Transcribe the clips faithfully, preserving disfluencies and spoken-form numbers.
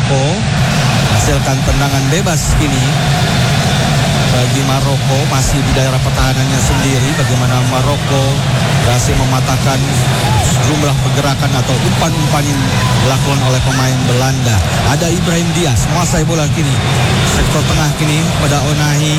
Maroko hasilkan tendangan bebas kini bagi Maroko, masih di daerah pertahanannya sendiri. Bagaimana Maroko berhasil mematahkan sejumlah pergerakan atau umpan-umpan yang dilakukan oleh pemain Belanda. Ada Ibrahim Diaz menguasai bola kini sektor tengah kini pada Onahi,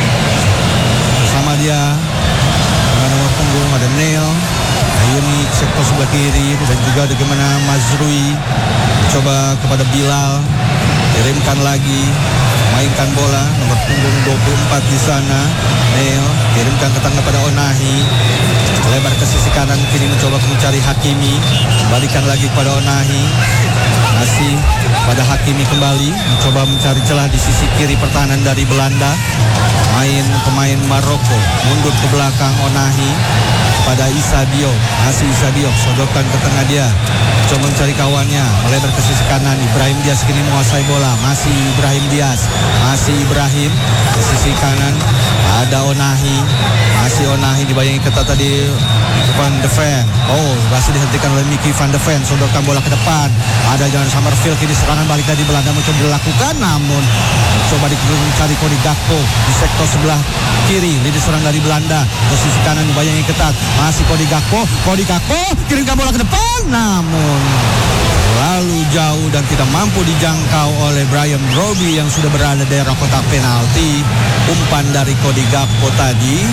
bersama dia dengan nomor punggung ada Neil Ayuni sektor sebelah kiri, dan juga bagaimana Mazrui coba kepada Bilal, kirimkan lagi, mainkan bola nomor punggung dua puluh empat di sana. Neil kirimkan ke tengah pada Onahi, lebar ke sisi kanan kini mencoba mencari Hakimi, kembalikan lagi kepada Onahi, masih pada Hakimi kembali mencoba mencari celah di sisi kiri pertahanan dari Belanda. Main pemain Maroko mundur ke belakang, Onahi pada Issa Diop, masih Issa Diop sodorkan ke tengah dia, coba mencari kawannya, melebar ke sisi kanan. Ibrahim Diaz kini menguasai bola, masih Ibrahim Diaz, masih Ibrahim ke sisi kanan, ada Onahi, masih Onahi dibayangi ketat tadi Van de Ven. Oh, berhasil dihentikan oleh Mickey Van de Ven, sodorkan bola ke depan, ada Jan Summerfield kini serangan balik dari Belanda mencoba dilakukan, namun coba dicari Cody Gakpo di sektor sebelah kiri. Lini serang dari Belanda ke sisi kanan dibayangi ketat, masih Cody Gakpo, Cody Gakpo kirimkan bola ke depan, namun terlalu jauh dan tidak mampu dijangkau oleh Brian Brobby yang sudah berada di daerah kotak penalti. Umpan dari Cody Gakpo tadi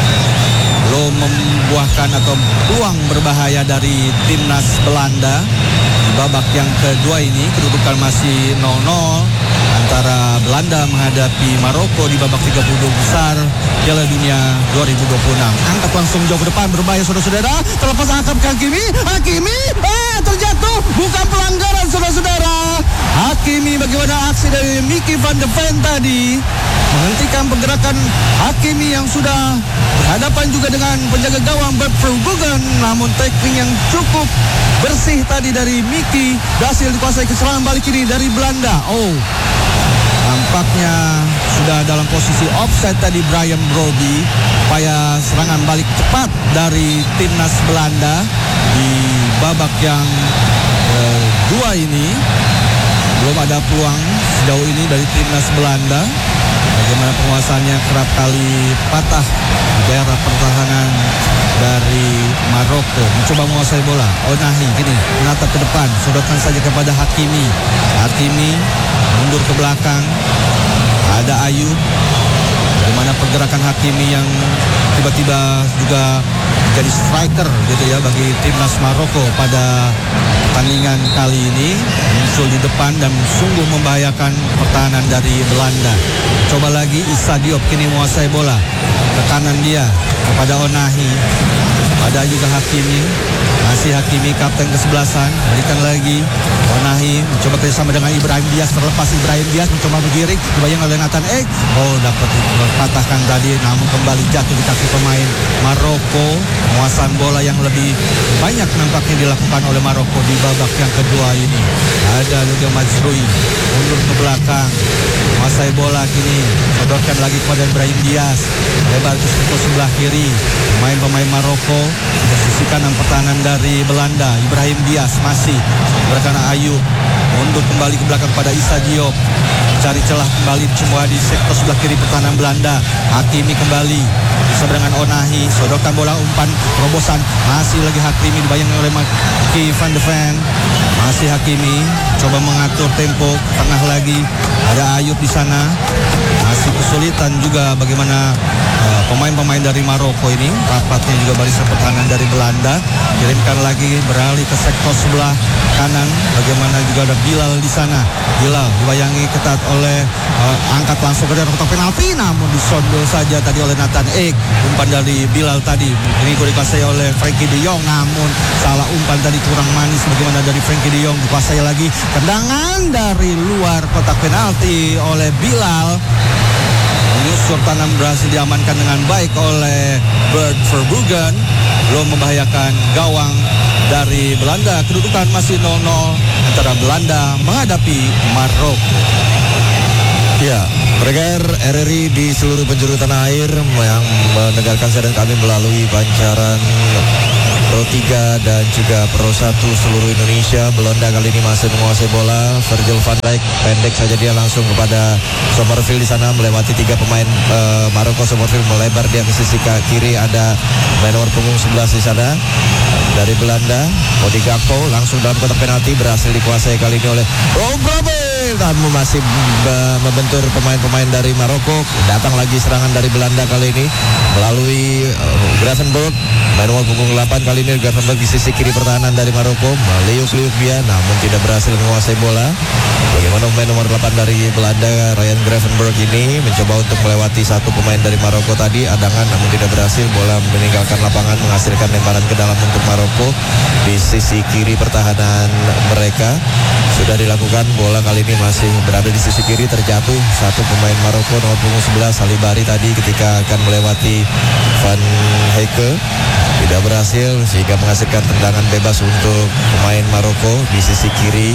belum membuahkan atau peluang berbahaya dari timnas Belanda. Di babak yang kedua ini kedudukan masih nol nol antara Belanda menghadapi Maroko di babak tiga puluh dua besar Piala Dunia dua ribu dua puluh enam. Angkat langsung jauh ke depan, berbahaya saudara-saudara, terlepas angkat ke Hakimi, Hakimi ah, terjatuh, bukan pelanggaran saudara-saudara. Hakimi, bagaimana aksi dari Mickey Van de Ven tadi menghentikan pergerakan Hakimi yang sudah berhadapan juga dengan penjaga gawang Bert Verbruggen, namun tackling yang cukup bersih tadi dari Mickey berhasil dikuasai ke serangan balik ini dari Belanda. Oh, nampaknya sudah dalam posisi offside tadi Brian Brobby. Upaya serangan balik cepat dari timnas Belanda di babak yang kedua ini. Belum ada peluang sejauh ini dari timnas Belanda. Bagaimana penguasaannya kerap kali patah di daerah pertahanan dari Maroko. Mencoba menguasai bola, Onahi kini menatap ke depan, sodorkan saja kepada Hakimi. Hakimi mundur ke belakang, ada Ayub. Bagaimana pergerakan Hakimi yang tiba-tiba juga jadi striker gitu ya bagi timnas Maroko pada pertandingan kali ini, muncul di depan dan sungguh membahayakan pertahanan dari Belanda. Coba lagi Issa Diop kini menguasai bola, ke kanan dia kepada Onahi, ada juga Hakimi, masih Hakimi kapten kesebelasan, berikan lagi Onahi, mencoba kerjasama dengan Ibrahim Diaz, terlepas Ibrahim Diaz mencoba bergiring, dibayang oleh Nathan Ake, oh dapat dipatahkan tadi, namun kembali jatuh di kaki pemain Maroko. Penguasaan bola yang lebih banyak nampaknya dilakukan oleh Maroko di babak yang kedua ini. Ada juga Mazrui mundur ke belakang, menguasai bola kini, sodorkan lagi kepada Ibrahim Diaz, lebar ke sebelah kiri, pemain-pemain Maroko ke sisi kanan pertahanan dari Belanda. Ibrahim Diaz masih berkana Ayub, mundur kembali ke belakang pada Issa Diop, cari celah kembali semua di sektor sebelah kiri pertahanan Belanda. Hakimi kembali bersama dengan Onahi, sodorkan bola, umpan terobosan, masih lagi Hakimi dibayangkan oleh Mickey Van de Ven, masih Hakimi coba mengatur tempo ke tengah lagi, ada Ayub di sana, masih kesulitan juga bagaimana uh, pemain-pemain dari Maroko ini, rapatnya juga barisan pertahanan dari Belanda. Kirimkan lagi, beralih ke sektor sebelah kanan, bagaimana juga ada Bilal di sana. Bilal dibayangi ketat oleh uh, angkat langsung ke daerah kotak penalti, namun disondol saja tadi oleh Nathan Ake. Umpan dari Bilal tadi ini dikuasai oleh Frankie De Jong, namun salah umpan tadi, kurang manis bagaimana dari Frankie De Jong, dikuasai lagi, tendangan dari luar kotak penalti oleh Bilal. Menyusur tanam berhasil diamankan dengan baik oleh Bert Verbruggen, belum membahayakan gawang dari Belanda. Kedudukan masih nol nol antara Belanda menghadapi Maroko. Ya, pendengar R R I di seluruh penjuru tanah air yang mendengarkan saya dan kami melalui pancaran Pro tiga dan juga Pro satu seluruh Indonesia. Belanda kali ini masih menguasai bola. Virgil van Dijk pendek saja dia langsung kepada Somerville di sana melewati tiga pemain uh, Maroko. Somerville melebar dia ke sisi kiri, ada main nomor punggung sebelas di sana dari Belanda. Cody Gakpo langsung dalam kotak penalti, berhasil dikuasai kali ini oleh Robrabel. Namun masih uh, membentur pemain-pemain dari Maroko. Datang lagi serangan dari Belanda kali ini melalui uh, Gravenberch, main nomor punggung delapan. Kali ini Gravenberch di sisi kiri pertahanan dari Maroko, meliuk-liuk dia namun tidak berhasil menguasai bola. Bagaimana pemain nomor delapan dari Belanda, Ryan Gravenberch ini mencoba untuk melewati satu pemain dari Maroko tadi, adangan namun tidak berhasil. Bola meninggalkan lapangan, menghasilkan lemparan ke dalam untuk Maroko di sisi kiri pertahanan mereka. Sudah dilakukan, bola kali ini masih berada di sisi kiri, terjatuh satu pemain Maroko nomor punggung sebelas Salibari tadi ketika akan melewati Van Hecke, tidak berhasil sehingga menghasilkan tendangan bebas untuk pemain Maroko di sisi kiri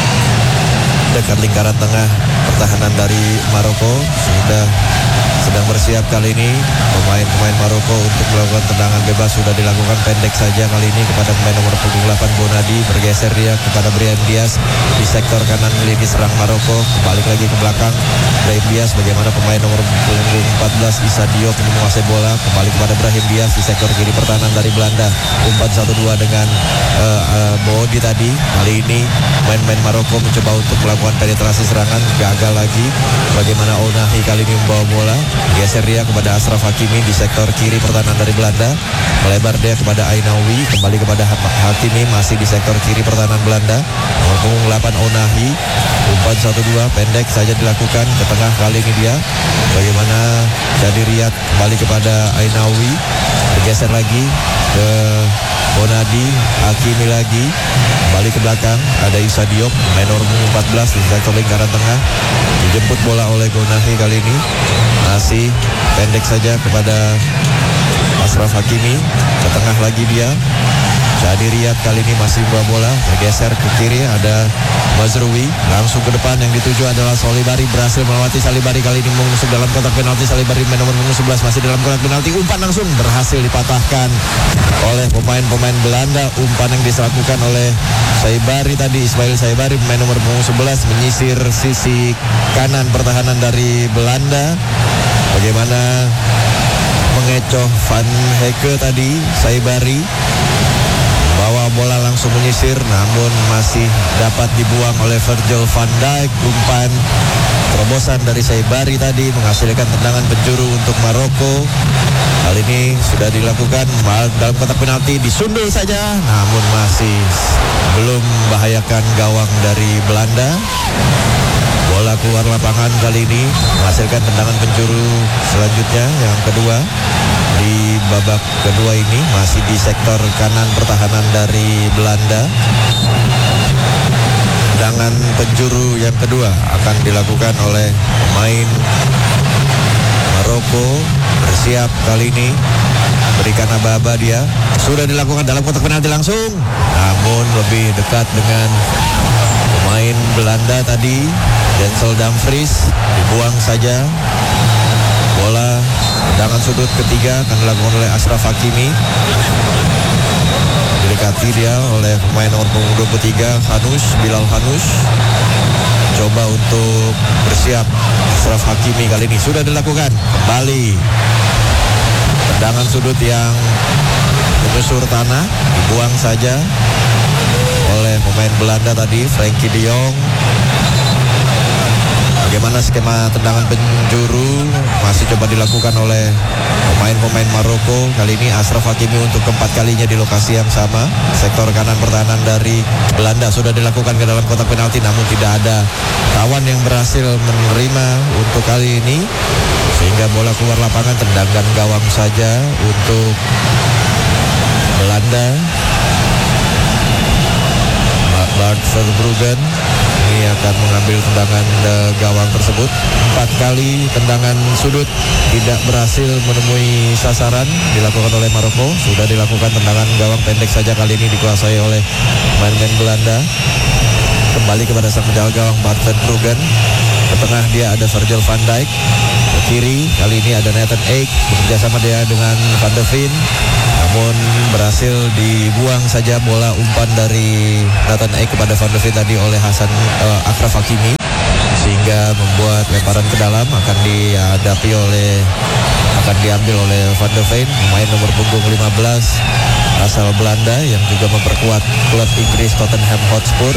dekat lingkaran tengah pertahanan dari Maroko. Sudah sedang bersiap kali ini pemain-pemain Maroko untuk melakukan tendangan bebas. Sudah dilakukan, pendek saja kali ini kepada pemain nomor punggung delapan Bonadi, bergeser dia kepada Brahim Diaz di sektor kanan lini serang Maroko. Balik lagi ke belakang Brahim Diaz, bagaimana pemain nomor punggung empat belas Issa Diop ini menguasai bola, kembali kepada Brahim Diaz di sektor kiri pertahanan dari Belanda. Umpan satu dua dengan uh, uh, Bodi tadi. Kali ini main-main Maroko mencoba untuk melakukan penetrasi serangan, gagal lagi. Bagaimana Ounahi kali ini membawa bola, geser dia kepada Ashraf Hakimi di sektor kiri pertahanan dari Belanda, melebar dia kepada Ainawi, kembali kepada Hakimi masih di sektor kiri pertahanan Belanda. Nomor punggung delapan Ounahi, umpan satu dua pendek saja dilakukan ke tengah kali ini dia. Bagaimana Jadi Riyad kembali kepada Ainawi, bergeser lagi ke Bonadi, Hakimi lagi, kembali ke belakang ada Issa Diop, main nomor empat belas di sektor lingkaran tengah, dijemput bola oleh Ounahi kali ini, masih pendek saja kepada Ashraf Hakimi, ke tengah lagi dia. Jadi Riyad kali ini masih membawa bola, bergeser ke kiri ada Mazrui, langsung ke depan yang dituju adalah Salibari, berhasil melewati Salibari kali ini menusuk dalam kotak penalti. Salibari main nomor sebelas masih dalam kotak penalti, umpan langsung berhasil dipatahkan oleh pemain-pemain Belanda. Umpan yang dilakukan oleh Saibari tadi, Ismail Saibari pemain nomor sebelas menyisir sisi kanan pertahanan dari Belanda. Bagaimana mengecoh Van Hecke tadi, Saibari bawa bola langsung menyisir namun masih dapat dibuang oleh Virgil van Dijk. Umpan terobosan dari Saibari tadi menghasilkan tendangan penjuru untuk Maroko. Kali ini sudah dilakukan dalam kotak penalti, disundul saja namun masih belum membahayakan gawang dari Belanda. Bola keluar lapangan kali ini menghasilkan tendangan penjuru selanjutnya yang kedua. Di babak kedua ini masih di sektor kanan pertahanan dari Belanda. Tendangan penjuru yang kedua akan dilakukan oleh pemain Maroko. Bersiap kali ini, berikan aba-aba dia. Sudah dilakukan dalam kotak penalti langsung, namun lebih dekat dengan pemain Belanda tadi, Denzel Dumfries, dibuang saja. Bola tendangan sudut ketiga akan dilakukan oleh Ashraf Hakimi. Didekati dia oleh pemain nomor punggung dua puluh tiga Hanus, Bilal Hanus. Coba untuk bersiap Ashraf Hakimi kali ini sudah dilakukan. Kembali tendangan sudut yang menyusur tanah, dibuang saja oleh pemain Belanda tadi, Frenkie de Jong. Bagaimana skema tendangan penjuru masih coba dilakukan oleh pemain-pemain Maroko. Kali ini Ashraf Hakimi untuk keempat kalinya di lokasi yang sama, sektor kanan pertahanan dari Belanda. Sudah dilakukan ke dalam kotak penalti namun tidak ada kawan yang berhasil menerima untuk kali ini, sehingga bola keluar lapangan. Tendangan gawang saja untuk Belanda. Bart Verbruggen ini akan mengambil tendangan uh, gawang tersebut. Empat kali tendangan sudut tidak berhasil menemui sasaran dilakukan oleh Maroko. Sudah dilakukan tendangan gawang pendek saja kali ini dikuasai oleh pemain Belanda. Kembali kepada sang penjaga gawang Bart Verbruggen. Ke tengah dia ada Virgil van Dijk. Ke kiri. Kali ini ada Nathan Ake bekerja sama dia dengan Van de Ven, namun berhasil dibuang saja bola umpan dari Nathan Ake kepada Van de Ven tadi oleh Hasan uh, Achraf Hakimi, sehingga membuat lemparan ke dalam akan dihadapi oleh akan diambil oleh Van de Ven, pemain nomor punggung lima belas asal Belanda yang juga memperkuat klub Inggris Tottenham Hotspur.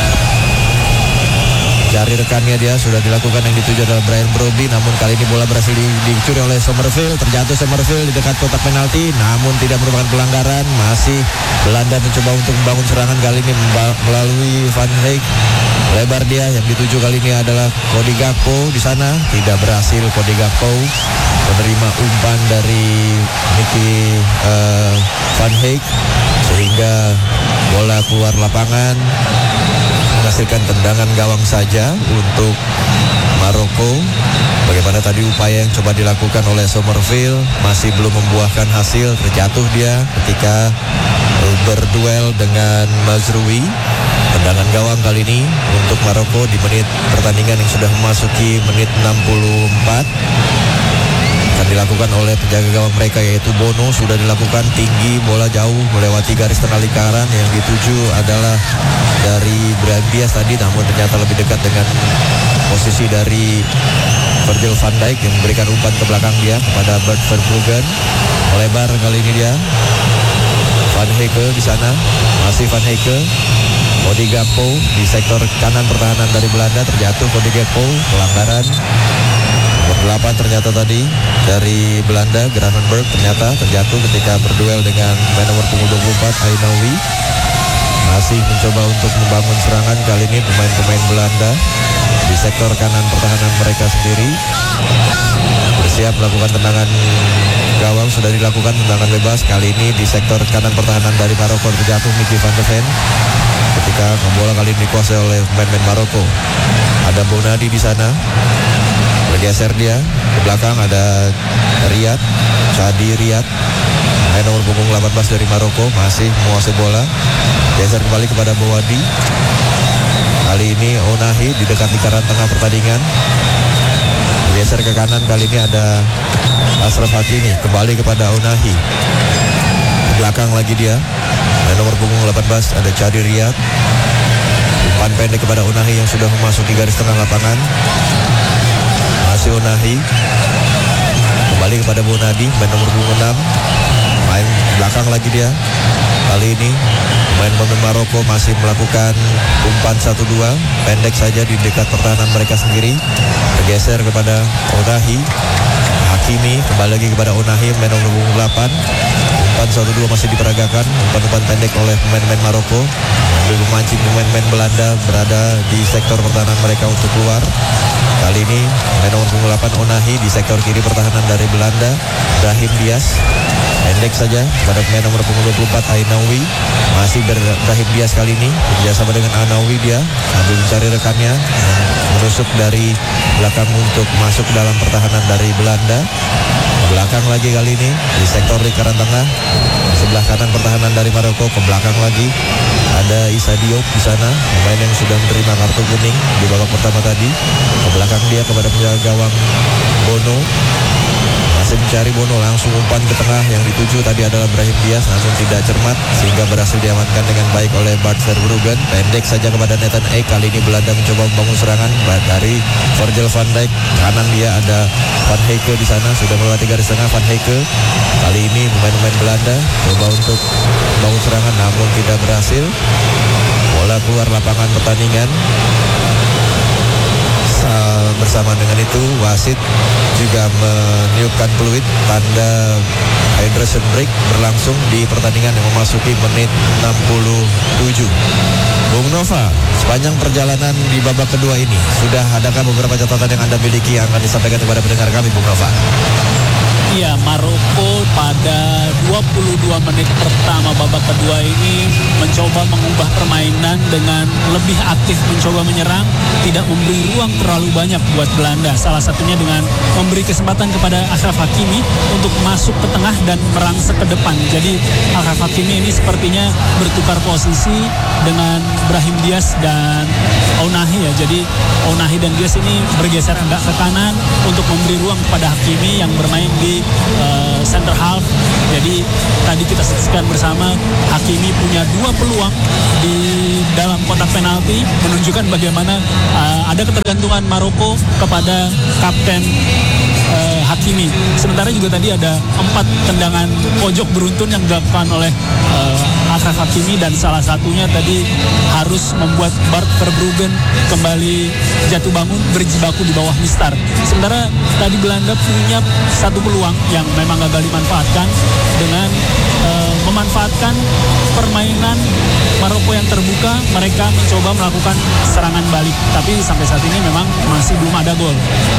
Cari rekannya dia, sudah dilakukan, yang dituju adalah Brian Brobby, namun kali ini bola berhasil di, dicuri oleh Somerville. Terjatuh Somerville di dekat kotak penalti, namun tidak merupakan pelanggaran. Masih Belanda mencoba untuk membangun serangan, kali ini melalui Van Dijk. Lebar dia, yang dituju kali ini adalah Cody Gakpo di sana, tidak berhasil. Cody Gakpo menerima umpan dari Mickey uh, Van Dijk, sehingga bola keluar lapangan, menghasilkan tendangan gawang saja untuk Maroko. Bagaimana tadi upaya yang coba dilakukan oleh Somerville masih belum membuahkan hasil. Terjatuh dia ketika berduel dengan Mazrui. Tendangan gawang kali ini untuk Maroko di menit pertandingan yang sudah memasuki menit enam puluh empat. Akan dilakukan oleh penjaga gawang mereka yaitu Bono. Sudah dilakukan, tinggi, bola jauh melewati garis tengah lingkaran. Yang dituju adalah dari Brahim Diaz tadi, namun ternyata lebih dekat dengan posisi dari Virgil van Dijk yang memberikan umpan ke belakang dia kepada Bert Verbruggen. Melebar kali ini dia, Van Heke di sana, masih Van Heke. Cody Gakpo di sektor kanan pertahanan dari Belanda, terjatuh Cody Gakpo, pelanggaran. Nomor delapan ternyata tadi dari Belanda, Gravenberch, ternyata terjatuh ketika berduel dengan pemain nomor punggung dua puluh empat Ainaoui. Masih mencoba untuk membangun serangan, kali ini pemain-pemain Belanda di sektor kanan pertahanan mereka sendiri. Bersiap melakukan tendangan gawang, sudah dilakukan tendangan bebas. Kali ini di sektor kanan pertahanan dari Maroko terjatuh Mickey van de Ven ketika bola kali ini dikuasai oleh pemain-pemain Maroko. Ada Bonadi di sana, bergeser dia ke belakang, ada Riyad, Chadi Riyad, main nomor punggung delapan belas dari Maroko, masih menguasai bola. Geser kembali kepada Bowadi. Kali ini Onahi di dekat lingkaran tengah pertandingan. Geser ke kanan, kali ini ada Achraf Hakimi, kembali kepada Onahi. Ke belakang lagi dia, main nomor punggung delapan belas ada Chadi Riyad. Umpan pendek kepada Onahi yang sudah memasuki garis tengah lapangan. Masih Onahi, kembali kepada Bonadi, main nomor punggung enam. Main belakang lagi dia. Kali ini pemain-pemain Maroko masih melakukan umpan satu dua pendek saja di dekat pertahanan mereka sendiri. Bergeser kepada Onahi. Hakimi kembali lagi kepada Onahi, main nomor punggung delapan. Umpan satu dua masih diperagakan, umpan-umpan pendek oleh pemain-pemain Maroko sambil memancing pemain-pemain Belanda berada di sektor pertahanan mereka untuk keluar. Kali ini main nomor punggung delapan Onahi di sektor kiri pertahanan dari Belanda. Brahim Diaz pendek saja pada pemain nomor punggung dua puluh empat Ainaoui. Masih Brahim Diaz kali ini bekerjasama dengan Ainaoui, dia sambil mencari rekannya menusuk dari belakang untuk masuk dalam pertahanan dari Belanda. Belakang lagi kali ini di sektor lingkaran tengah, di sebelah kanan pertahanan dari Maroko. Ke belakang lagi ada Issa Diop di sana, pemain yang sudah menerima kartu kuning di babak pertama tadi. Ke belakang dia kepada penjaga gawang Bono. Masih mencari Bono, langsung umpan ke tengah, yang dituju tadi adalah Brahim Diaz namun tidak cermat sehingga berhasil diamankan dengan baik oleh Bart Verbruggen. Pendek saja kepada Nathan Ake. Kali ini Belanda mencoba membangun serangan dari Virgil van Dijk. Kanan dia ada Van Heke di sana, sudah melewati garis tengah Van Heke. Kali ini pemain-pemain Belanda coba untuk membangun serangan namun tidak berhasil. Bola keluar lapangan pertandingan. Bersama dengan itu wasit juga meniupkan peluit tanda hydration break berlangsung di pertandingan yang memasuki menit enam puluh tujuh. Bung Nova, sepanjang perjalanan di babak kedua ini sudah adakah beberapa catatan yang Anda miliki yang akan disampaikan kepada pendengar kami, Bung Nova? Iya, Maroko pada dua puluh dua menit pertama babak kedua ini mencoba mengubah permainan dengan lebih aktif mencoba menyerang, tidak memberi ruang terlalu banyak buat Belanda. Salah satunya dengan memberi kesempatan kepada Achraf Hakimi untuk masuk ke tengah dan merangsek ke depan. Jadi Achraf Hakimi ini sepertinya bertukar posisi dengan Brahim Diaz dan Ounahi ya. Jadi Ounahi dan Diaz ini bergeser agak ke kanan untuk memberi ruang kepada Hakimi yang bermain di uh, center half. Jadi tadi kita saksikan bersama Hakimi punya dua peluang di dalam kotak penalti, menunjukkan bagaimana uh, ada ketergantungan Maroko kepada kapten uh, Hakimi. Sementara juga tadi ada empat tendangan pojok beruntun yang dilakukan oleh uh, Achraf Hakimi, dan salah satunya tadi harus membuat Bart Verbruggen kembali jatuh bangun berjibaku di bawah Mistar. Sementara tadi Belanda punya satu peluang yang memang gagal dimanfaatkan dengan uh, memanfaatkan permainan Maroko yang terbuka. Mereka mencoba melakukan serangan balik, tapi sampai saat ini memang masih belum ada gol.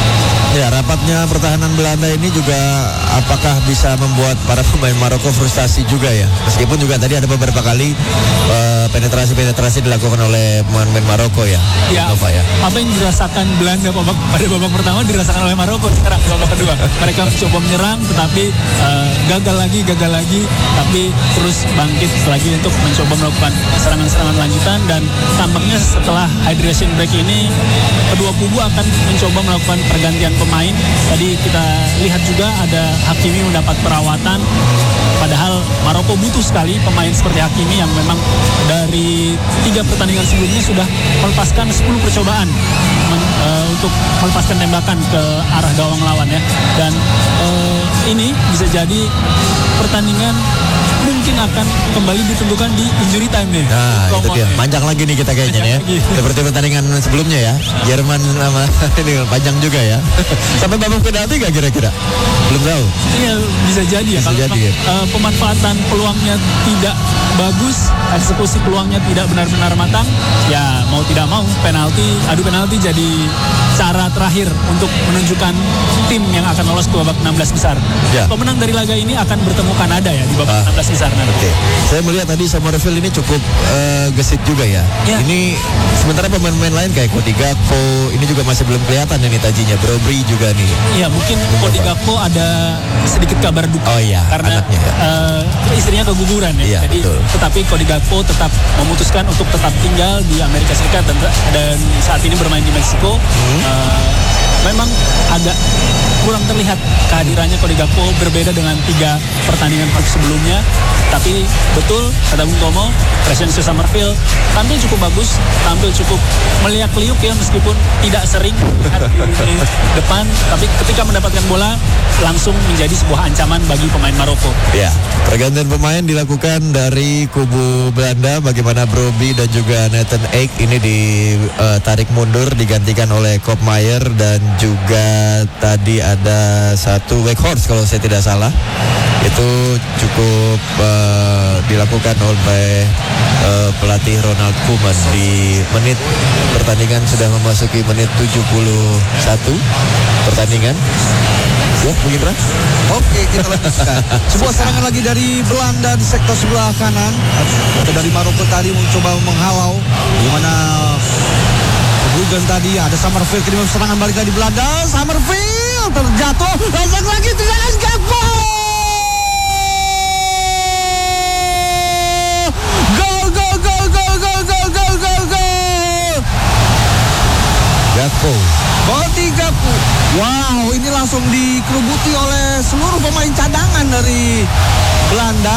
Ya, rapatnya pertahanan Belanda ini juga apakah bisa membuat para pemain Maroko frustasi juga ya? Meskipun juga tadi ada beberapa kali uh, penetrasi-penetrasi dilakukan oleh pemain-pemain Maroko ya. Ya, Nova, ya. Apa yang dirasakan Belanda babak, pada babak pertama dirasakan oleh Maroko sekarang babak kedua. Mereka mencoba menyerang tetapi uh, gagal lagi, gagal lagi, tapi terus bangkit lagi untuk mencoba melakukan serangan-serangan lanjutan, dan tampaknya setelah hydration break ini kedua kubu akan mencoba melakukan pergantian pemain. Tadi kita lihat juga ada Hakimi mendapat perawatan, padahal Maroko butuh sekali pemain seperti Hakimi yang memang dari tiga pertandingan sebelumnya sudah melepaskan sepuluh percobaan men, uh, untuk melepaskan tembakan ke arah gawang lawan ya. Dan uh, ini bisa jadi pertandingan mungkin akan kembali ditentukan di injury time nih. Nah, itu dia. Panjang lagi nih kita kayaknya nih ya. Seperti pertandingan sebelumnya ya. Jerman sama ini panjang juga ya. Sampai babak penalti gak kira-kira? Belum tahu. Iya, bisa jadi ya. Bisa Kalau jadi, memang, ya. uh, pemanfaatan peluangnya tidak bagus, eksekusi peluangnya tidak benar-benar matang, ya mau tidak mau penalti, adu penalti jadi cara terakhir untuk menunjukkan tim yang akan lolos ke babak enam belas besar. Ya. Pemenang dari laga ini akan bertemu Kanada ya di babak Ah. enam belas besar nanti. Oke, saya melihat tadi Somerville ini cukup uh, gesit juga ya. Ya. Ini sementara pemain-pemain lain kayak Cody Gakpo ini juga masih belum kelihatan ini tajinya. Brobry juga nih. Iya, mungkin Cody Gakpo ada sedikit kabar duka. Oh iya, karena anaknya ya. uh, istrinya keguguran ya. Iya, Jadi betul. tetapi Cody Gakpo tetap memutuskan untuk tetap tinggal di Amerika Serikat dan, dan saat ini bermain di Meksiko. Hmm. Uh, memang agak kurang terlihat kehadirannya Cody Gakpo, berbeda dengan tiga pertandingan sebelumnya. Tapi betul kata Bung Tomo, Crescencio Somerville tampil cukup bagus, tampil cukup meliak-liuk ya, meskipun tidak sering di depan, tapi ketika mendapatkan bola langsung menjadi sebuah ancaman bagi pemain Maroko. Ya, pergantian pemain dilakukan dari kubu Belanda. Bagaimana Brobbey dan juga Nathan Ake ini ditarik mundur, digantikan oleh Koopmeijer, dan juga tadi ada satu Weghorst kalau saya tidak salah. Itu cukup uh, dilakukan oleh uh, pelatih Ronald Koeman di menit pertandingan, sudah memasuki menit tujuh puluh satu pertandingan. Ya, Bung Indra. Oke, kita lanjutkan. Sebuah serangan lagi dari Belanda di sektor sebelah kanan. Atau dari Maroko tadi mencoba menghalau. Di mana Verbruggen tadi, ada Somerville kirim serangan balik dari Belanda. Somerville terjatuh, langsung lagi tendangan Gakpo. Gol, gol, gol, gol, gol, gol, gol, gol, gol. Gakpo. Cody Gakpo. Wow, ini langsung dikerubuti oleh seluruh pemain cadangan dari Belanda.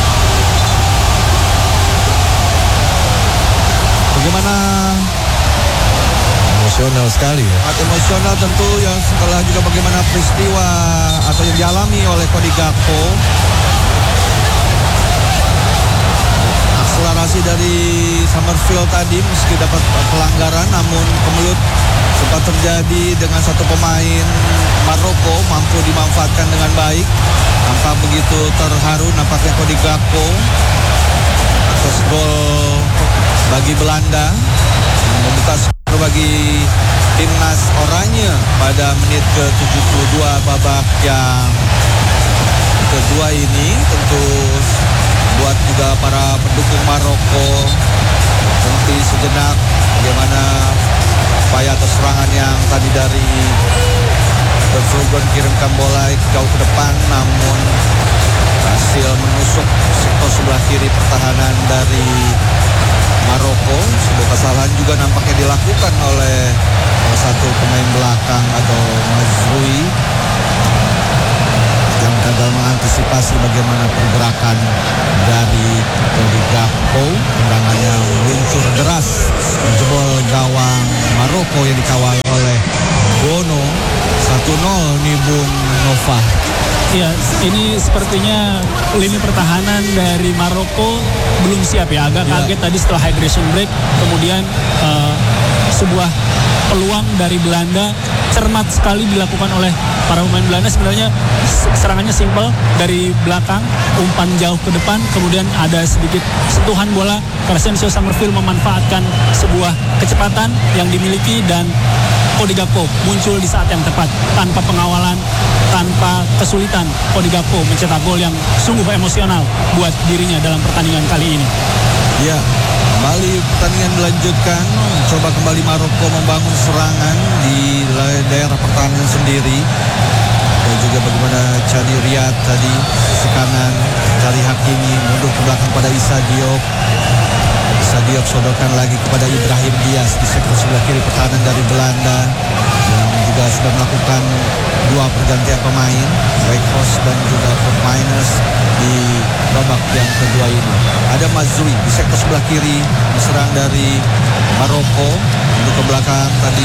Bagaimana? Emosional sekali ya. Sangat emosional tentu, yang setelah juga bagaimana peristiwa atau yang dialami oleh Cody Gakpo. Akselerasi dari Somerville tadi meski dapat pelanggaran, namun kemelut sempat terjadi dengan satu pemain Maroko, mampu dimanfaatkan dengan baik. Nampak begitu terharu nampaknya Cody Gakpo atas gol bagi Belanda, membuka skor bagi timnas oranye pada menit ke tujuh puluh dua babak yang kedua ini tentu buat juga para pendukung Maroko berhenti sejenak bagaimana upaya atau serangan yang tadi dari Vervlogen kirimkan bola jauh ke depan namun berhasil menusuk sektor sebelah kiri pertahanan dari Maroko. Sebuah kesalahan juga nampaknya dilakukan oleh salah satu pemain belakang atau Mazrui yang gagal mengantisipasi bagaimana pergerakan dari Cody Gakpo. Tendangannya meluncur deras menjebol gawang Maroko yang dikawal oleh Bono. satu nol nih Bung Nova. Ya, ini sepertinya lini pertahanan dari Maroko belum siap ya. Agak ya. kaget tadi setelah hydration break. Kemudian uh, sebuah peluang dari Belanda cermat sekali dilakukan oleh para pemain Belanda. Sebenarnya serangannya simpel dari belakang, umpan jauh ke depan, kemudian ada sedikit sentuhan bola. Crescencio Summerfield memanfaatkan sebuah kecepatan yang dimiliki dan Cody Gakpo muncul di saat yang tepat tanpa pengawalan, tanpa kesulitan. Cody Gakpo mencetak gol yang sungguh emosional buat dirinya dalam pertandingan kali ini. Ya, kembali pertandingan dilanjutkan. Coba kembali Maroko membangun serangan di daerah pertahanan sendiri. Dan juga bagaimana Chadi Riyad tadi sisi kanan cari Hakimi, mundur ke belakang pada Issa Diop. Issa Diop sodorkan lagi kepada Ibrahim Diaz di sektor sebelah kiri pertahanan dari Belanda yang juga sudah melakukan dua pergantian pemain, Weghorst dan juga Fortminers di babak yang kedua ini. Ada Mazrui di sektor sebelah kiri diserang dari Maroko, untuk ke belakang tadi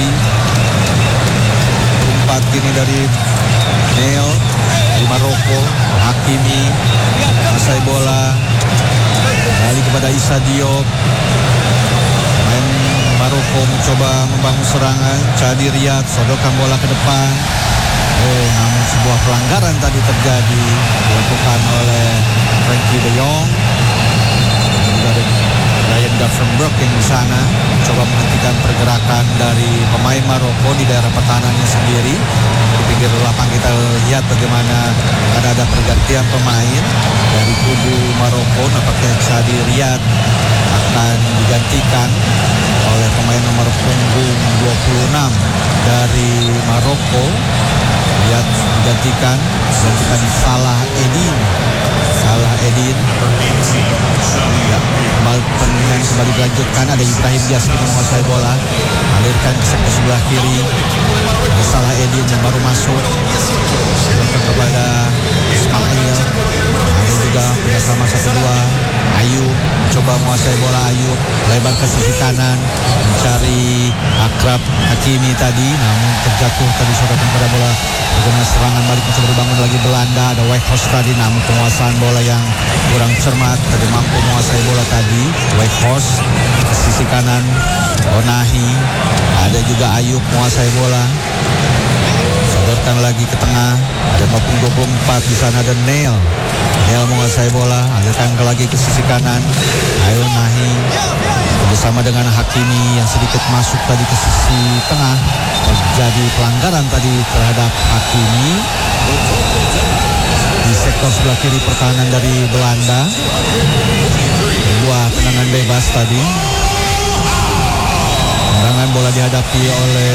umpat kini dari Neil dari Maroko. Hakimi menguasai bola kembali kepada Issa Diop. Main Maroko mencoba membangun serangan. Chadi Riyad sodorkan bola ke depan. Oh, namun sebuah pelanggaran tadi terjadi dilakukan oleh Frenkie de Jong. Juga ada Ryan Gravenberch yang di sana coba menghentikan pergerakan dari pemain Maroko di daerah pertahanannya sendiri. Di pinggir lapangan kita lihat bagaimana ada ada pergantian pemain dari kubu Maroko. Nampaknya Chadi Riyad akan digantikan oleh pemain nomor punggung dua puluh enam dari Maroko. Riyad digantikan digantikan Salah Edin. Salah Edin. Ya, kembali pertandingan kembali dilanjutkan. Ada Ibrahim Diaz yang menguasai bola, alirkan ke sektor sebelah kiri. Ada Salah Edin yang baru masuk kepada Ismail. Ada juga punya sama satu dua Ayub coba menguasai bola. Ayub lebar ke sisi kanan mencari Akrab Hakimi tadi, namun terjatuh tadi sodorkan pada bola. Bagaimana serangan balik mencoba dibangun lagi Belanda. Ada Weghorst tadi, namun penguasaan bola yang kurang cermat. Tadi mampu menguasai bola tadi Weghorst ke sisi kanan. Onahi, ada juga Ayub menguasai bola, sodorkan lagi ke tengah. Ada maupun dua puluh empat di sana ada Neil. Neil menguasai bola, alirkan ke lagi ke sisi kanan. Ayo Nahi bersama dengan Hakimi yang sedikit masuk tadi ke sisi tengah. Terjadi pelanggaran tadi terhadap Hakimi di sektor sebelah kiri pertahanan dari Belanda. Dua tendangan bebas tadi. Tendangan bola dihadapi oleh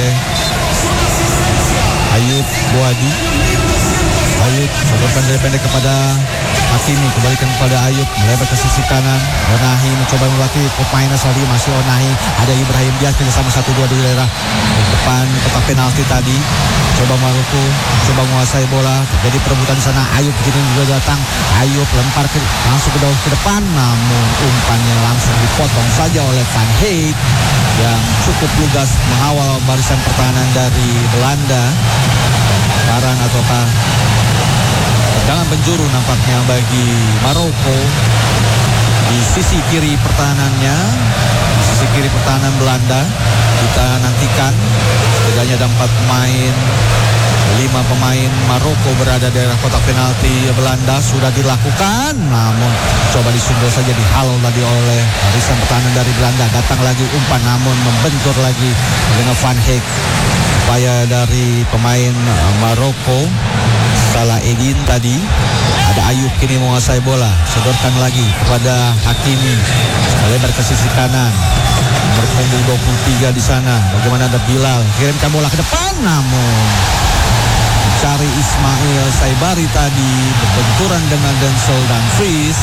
Ayub Boadi. Ayub sodorkan dari pendek kepada Hakimi, kembalikan kepada Ayub, melebar ke sisi kanan. Onahi mencoba melatih pemain tadi, masih Onahi. Ada Ibrahim Diaz kerjasama satu dua di daerah depan kotak penalti tadi. Coba Maroko, coba menguasai bola. Terjadi perebutan di sana. Ayub begini juga datang. Ayub lempar ke, langsung ke ke depan, namun umpannya langsung dipotong saja oleh Van Heek yang cukup lugas mengawal barisan pertahanan dari Belanda. Karan ataukah tendangan penjuru nampaknya bagi Maroko di sisi kiri pertahanannya, di sisi kiri pertahanan Belanda. Kita nantikan setidaknya ada empat pemain, lima pemain Maroko berada di daerah kotak penalti Belanda. Sudah dilakukan, namun coba disundul saja, dihalau tadi oleh barisan pertahanan dari Belanda. Datang lagi umpan, namun membentur lagi dengan Van Heek. Upaya dari pemain Maroko Salah Edin tadi. Ada Ayub kini menguasai bola. Sodorkan lagi kepada Hakimi. Lebar ke sisi kanan. Nomor punggung dua puluh tiga di sana. Bagaimana ada Bilal. Kirimkan bola ke depan. Namun cari Ismail Saibari tadi. Berbenturan dengan Denzel Dumfries.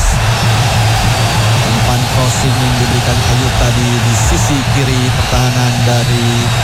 Umpan crossing yang diberikan Ayub tadi di sisi kiri pertahanan dari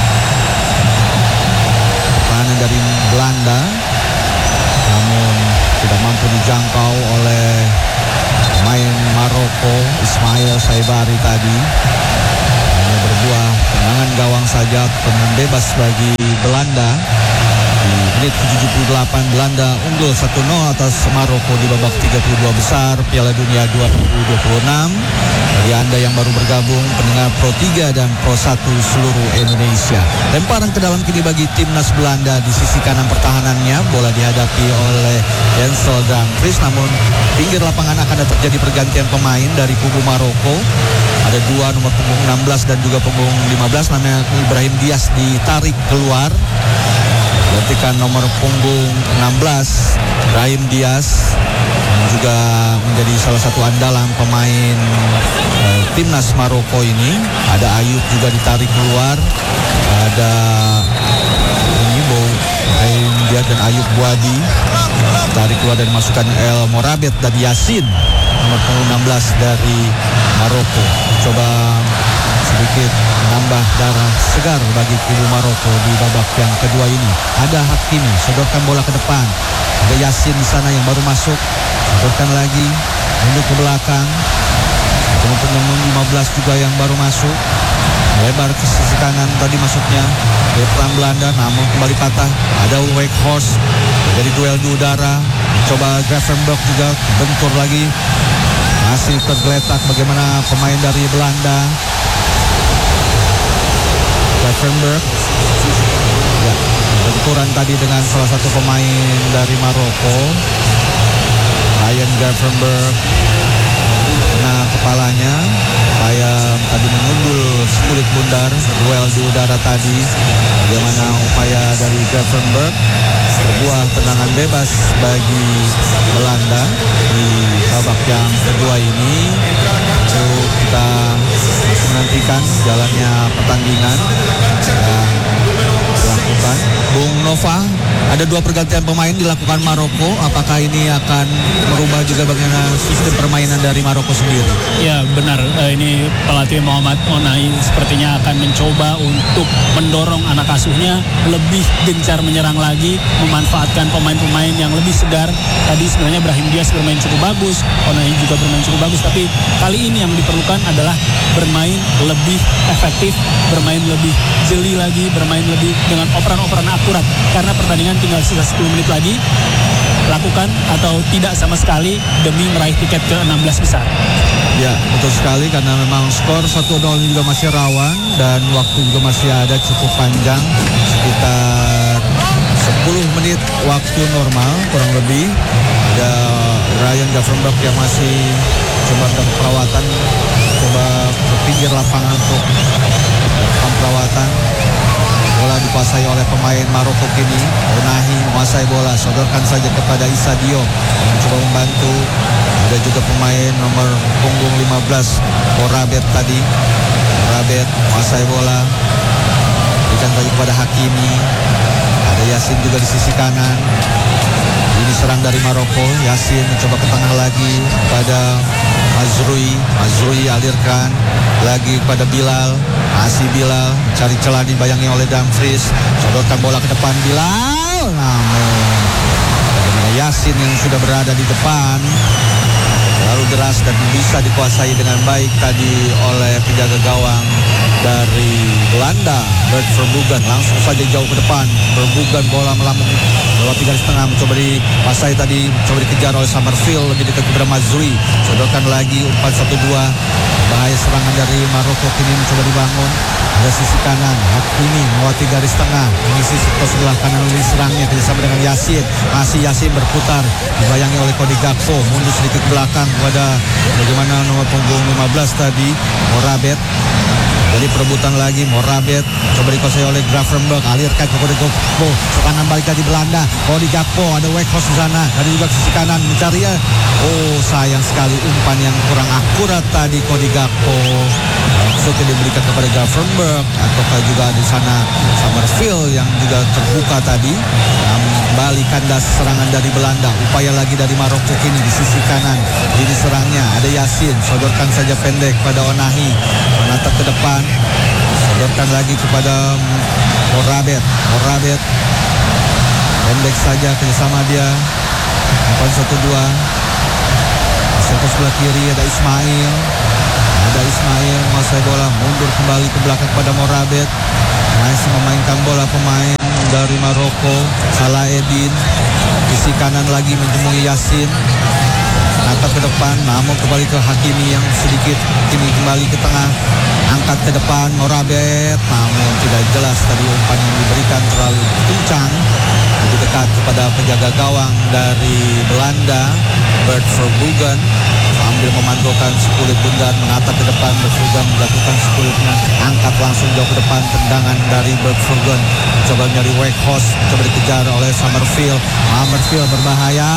pertahanan dari Belanda. Namun tidak mampu dijangkau oleh pemain Maroko Ismail Saibari tadi. Hanya berbuah tendangan gawang saja, tendangan bebas bagi Belanda. Di menit tujuh puluh delapan Belanda unggul satu nol atas Maroko di babak tiga puluh dua besar Piala Dunia dua ribu dua puluh enam. Bagi Anda yang baru bergabung, pendengar Pro tiga dan Pro satu seluruh Indonesia. Lemparan ke dalam kini bagi timnas Belanda. Di sisi kanan pertahanannya bola dihadapi oleh Denzel Dumfries, namun pinggir lapangan akan ada terjadi pergantian pemain dari kubu Maroko. Ada dua nomor punggung enam belas dan juga punggung lima belas, namanya Ibrahim Diaz ditarik keluar. Gantikan nomor punggung enam belas Ibrahim Diaz yang juga menjadi salah satu andalan pemain eh, timnas Maroko ini. Ada Ayub juga ditarik keluar. Ada ini Bo Ibrahim Diaz dan Ayub Buadi tarik keluar dan masukkan El Morabet dan Yasin nomor punggung enam belas dari Maroko. Coba sedikit menambah darah segar bagi kubu Maroko di babak yang kedua ini. Ada Hakimi, sodorkan bola ke depan. Ada Yasin di sana yang baru masuk. Sodorkan lagi, mundur ke belakang. Kemudian nomor lima belas juga yang baru masuk. Lebar ke sisi kanan tadi masuknya dari perang Belanda, namun kembali patah. Ada Weghorst, jadi duel di udara. Coba Gravenberch juga bentur lagi. Masih tergeletak bagaimana pemain dari Belanda. Gravenberch ya, benturan tadi dengan salah satu pemain dari Maroko. Ryan Gravenberch kena kepalanya. Saya tadi mengundul kulit bundar. Duel di udara tadi. Bagaimana upaya dari Gravenberch. Sebuah tendangan bebas bagi Belanda di babak yang kedua ini. Untuk kita menantikan jalannya pertandingan yang dilakukan. Bung Nova, ada dua pergantian pemain dilakukan Maroko. Apakah ini akan merubah juga bagaimana sistem permainan dari Maroko sendiri? Ya benar, ini pelatih Muhammad Onai sepertinya akan mencoba untuk mendorong anak asuhnya lebih gencar menyerang lagi, memanfaatkan pemain-pemain yang lebih segar. Tadi sebenarnya Brahim Diaz bermain cukup bagus, Onai juga bermain cukup bagus, tapi kali ini yang diperlukan adalah bermain lebih efektif, bermain lebih jeli lagi, bermain lebih dengan operan-operan akurat, karena pertandingan tinggal sisa sepuluh menit lagi. Lakukan atau tidak sama sekali demi meraih tiket ke enam belas besar. Ya, betul sekali, karena memang skor satu nol ini juga masih rawan dan waktu juga masih ada cukup panjang, sekitar sepuluh menit waktu normal kurang lebih. Ada Ryan Gravenberch yang masih coba dapat perawatan, coba ke pinggir lapangan untuk melakukan perawatan. Bola dikuasai oleh pemain Maroko kini. Onahi menguasai bola, sodorkan saja kepada Issa Diop yang mencoba membantu. Ada juga pemain nomor punggung lima belas Morabet tadi. Morabet menguasai bola, berikan saja kepada Hakimi. Ada Yasin juga di sisi kanan. Ini serang dari Maroko. Yasin mencoba ke tengah lagi kepada Mazrui. Mazrui alirkan lagi kepada Bilal. Masih Bilal cari celah, dibayangi oleh Dumfries. Sodorkan bola ke depan Bilal. Namun Yasin yang sudah berada di depan terlalu deras dan bisa dikuasai dengan baik tadi oleh penjaga gawang dari Belanda, Bert Verbruggen. Langsung saja jauh ke depan. Verbruggen bola melambung lewat tiga setengah, mencoba dikuasai tadi, mencoba dikejar oleh Summerfield, lebih dekat kepada Mazrui. Sodorkan lagi umpan satu dua. Bahaya serangan dari Maroko kini mencoba dibangun. Ada sisi kanan, Hakimi melewati garis tengah, mengisi sektor sebelah kanan oleh serangnya bersama dengan Yasin. Masih Yasin berputar, dibayangi oleh Cody Gakpo, mundur sedikit ke belakang kepada bagaimana nomor punggung lima belas tadi, Morabet. Jadi perebutan lagi, Morabet coba dikuasai oleh Gravenberg, alirkan ke Cody Gakpo, kanan balik dari Belanda. Cody Gakpo, ada Weghorst di sana, ada juga ke sisi kanan mencari ya. Oh, sayang sekali umpan yang kurang akurat tadi Cody Gakpo. Maksudnya diberikan kepada Gravenberg, ataukah juga di sana Summerfield yang juga terbuka tadi. Kembali kandas serangan dari Belanda. Upaya lagi dari Maroko kini di sisi kanan. Ini serangnya ada Yasin, sodorkan saja pendek pada Onahi, menatap ke depan, sodorkan lagi kepada Morabet. Morabet pendek saja kerjasama dia. Empat satu dua. Sektor sebelah kiri ada Ismail. Ada Ismail menguasai bola, mundur kembali ke belakang pada Morabet. Masih memainkan bola pemain dari Maroko, Salah Edin. Sisi kanan lagi menjemui Yasin. Angkat ke depan, namun kembali ke Hakimi yang sedikit kini kembali ke tengah. Angkat ke depan Morabet, namun tidak jelas tadi umpan yang diberikan terlalu kencang. Lebih dekat kepada penjaga gawang dari Belanda, Bert Verbruggen. Sambil memantulkan sekulit bundar, menatap ke depan, Verbruggen melakukan sekulitnya, angkat langsung jauh ke depan, tendangan dari Bert Verbruggen. Coba nyari Weghorst, coba dikejar oleh Summerfield. Summerfield berbahaya,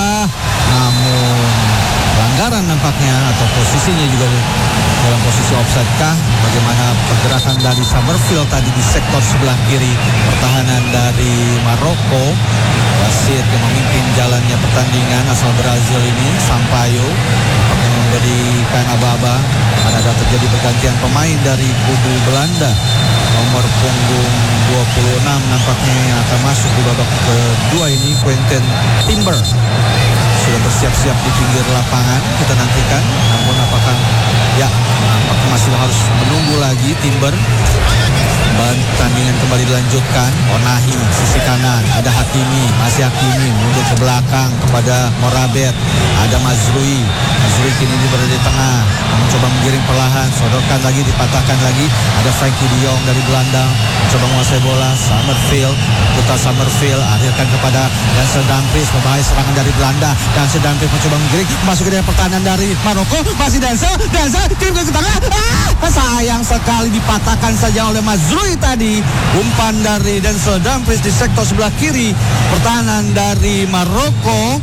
namun pelanggaran nampaknya, atau posisinya juga dalam posisi offside kah? Bagaimana pergerakan dari Summerfield tadi di sektor sebelah kiri pertahanan dari Maroko. Wasit yang memimpin jalannya pertandingan asal Brazil ini, Sampaio, akan memberikan aba-aba karena ada terjadi pergantian pemain dari kubu Belanda. Nomor punggung dua puluh enam nampaknya yang akan masuk di babak kedua ini, Quentin Timber. Sudah bersiap-siap di pinggir lapangan, kita nantikan. Namun apakah ya nampaknya masih harus menunggu lagi Timber. Pertandingan kembali dilanjutkan. Onahi sisi kanan, ada Hakimi, masih Hakimi mundur ke belakang kepada Morabet, ada Mazrui. Mazrui kini berada di tengah, mencoba menggiring perlahan, sodorkan lagi, dipatahkan lagi. Ada Frankie de Jong dari Belanda, mencoba menguasai bola. Summerfield, putar Summerfield, akhirkan kepada Denzel Dumfries, membahaya serangan dari Belanda. Denzel Dumfries mencoba menggiring, masuk ke dalam pertahanan dari Maroko, masih Denzel, Denzel, kirim ke tengah. Ah, sayang sekali dipatahkan saja oleh Mazrui tadi. Umpan dari Denzel Dumfries di sektor sebelah kiri pertahanan dari Maroko.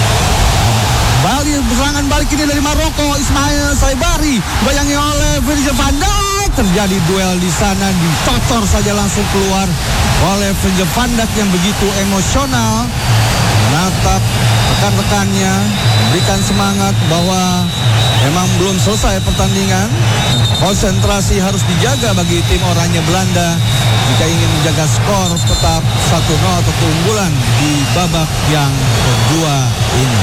Balik serangan balik ini dari Maroko, Ismail Saibari bayangi oleh Virgil van Dijk. Terjadi duel di sana, ditotor saja langsung keluar oleh Virgil van Dijk yang begitu emosional, menatap rekan-rekannya, memberikan semangat bahwa memang belum selesai pertandingan. Konsentrasi harus dijaga bagi tim oranye Belanda jika ingin menjaga skor tetap satu nol atau keunggulan di babak yang kedua ini.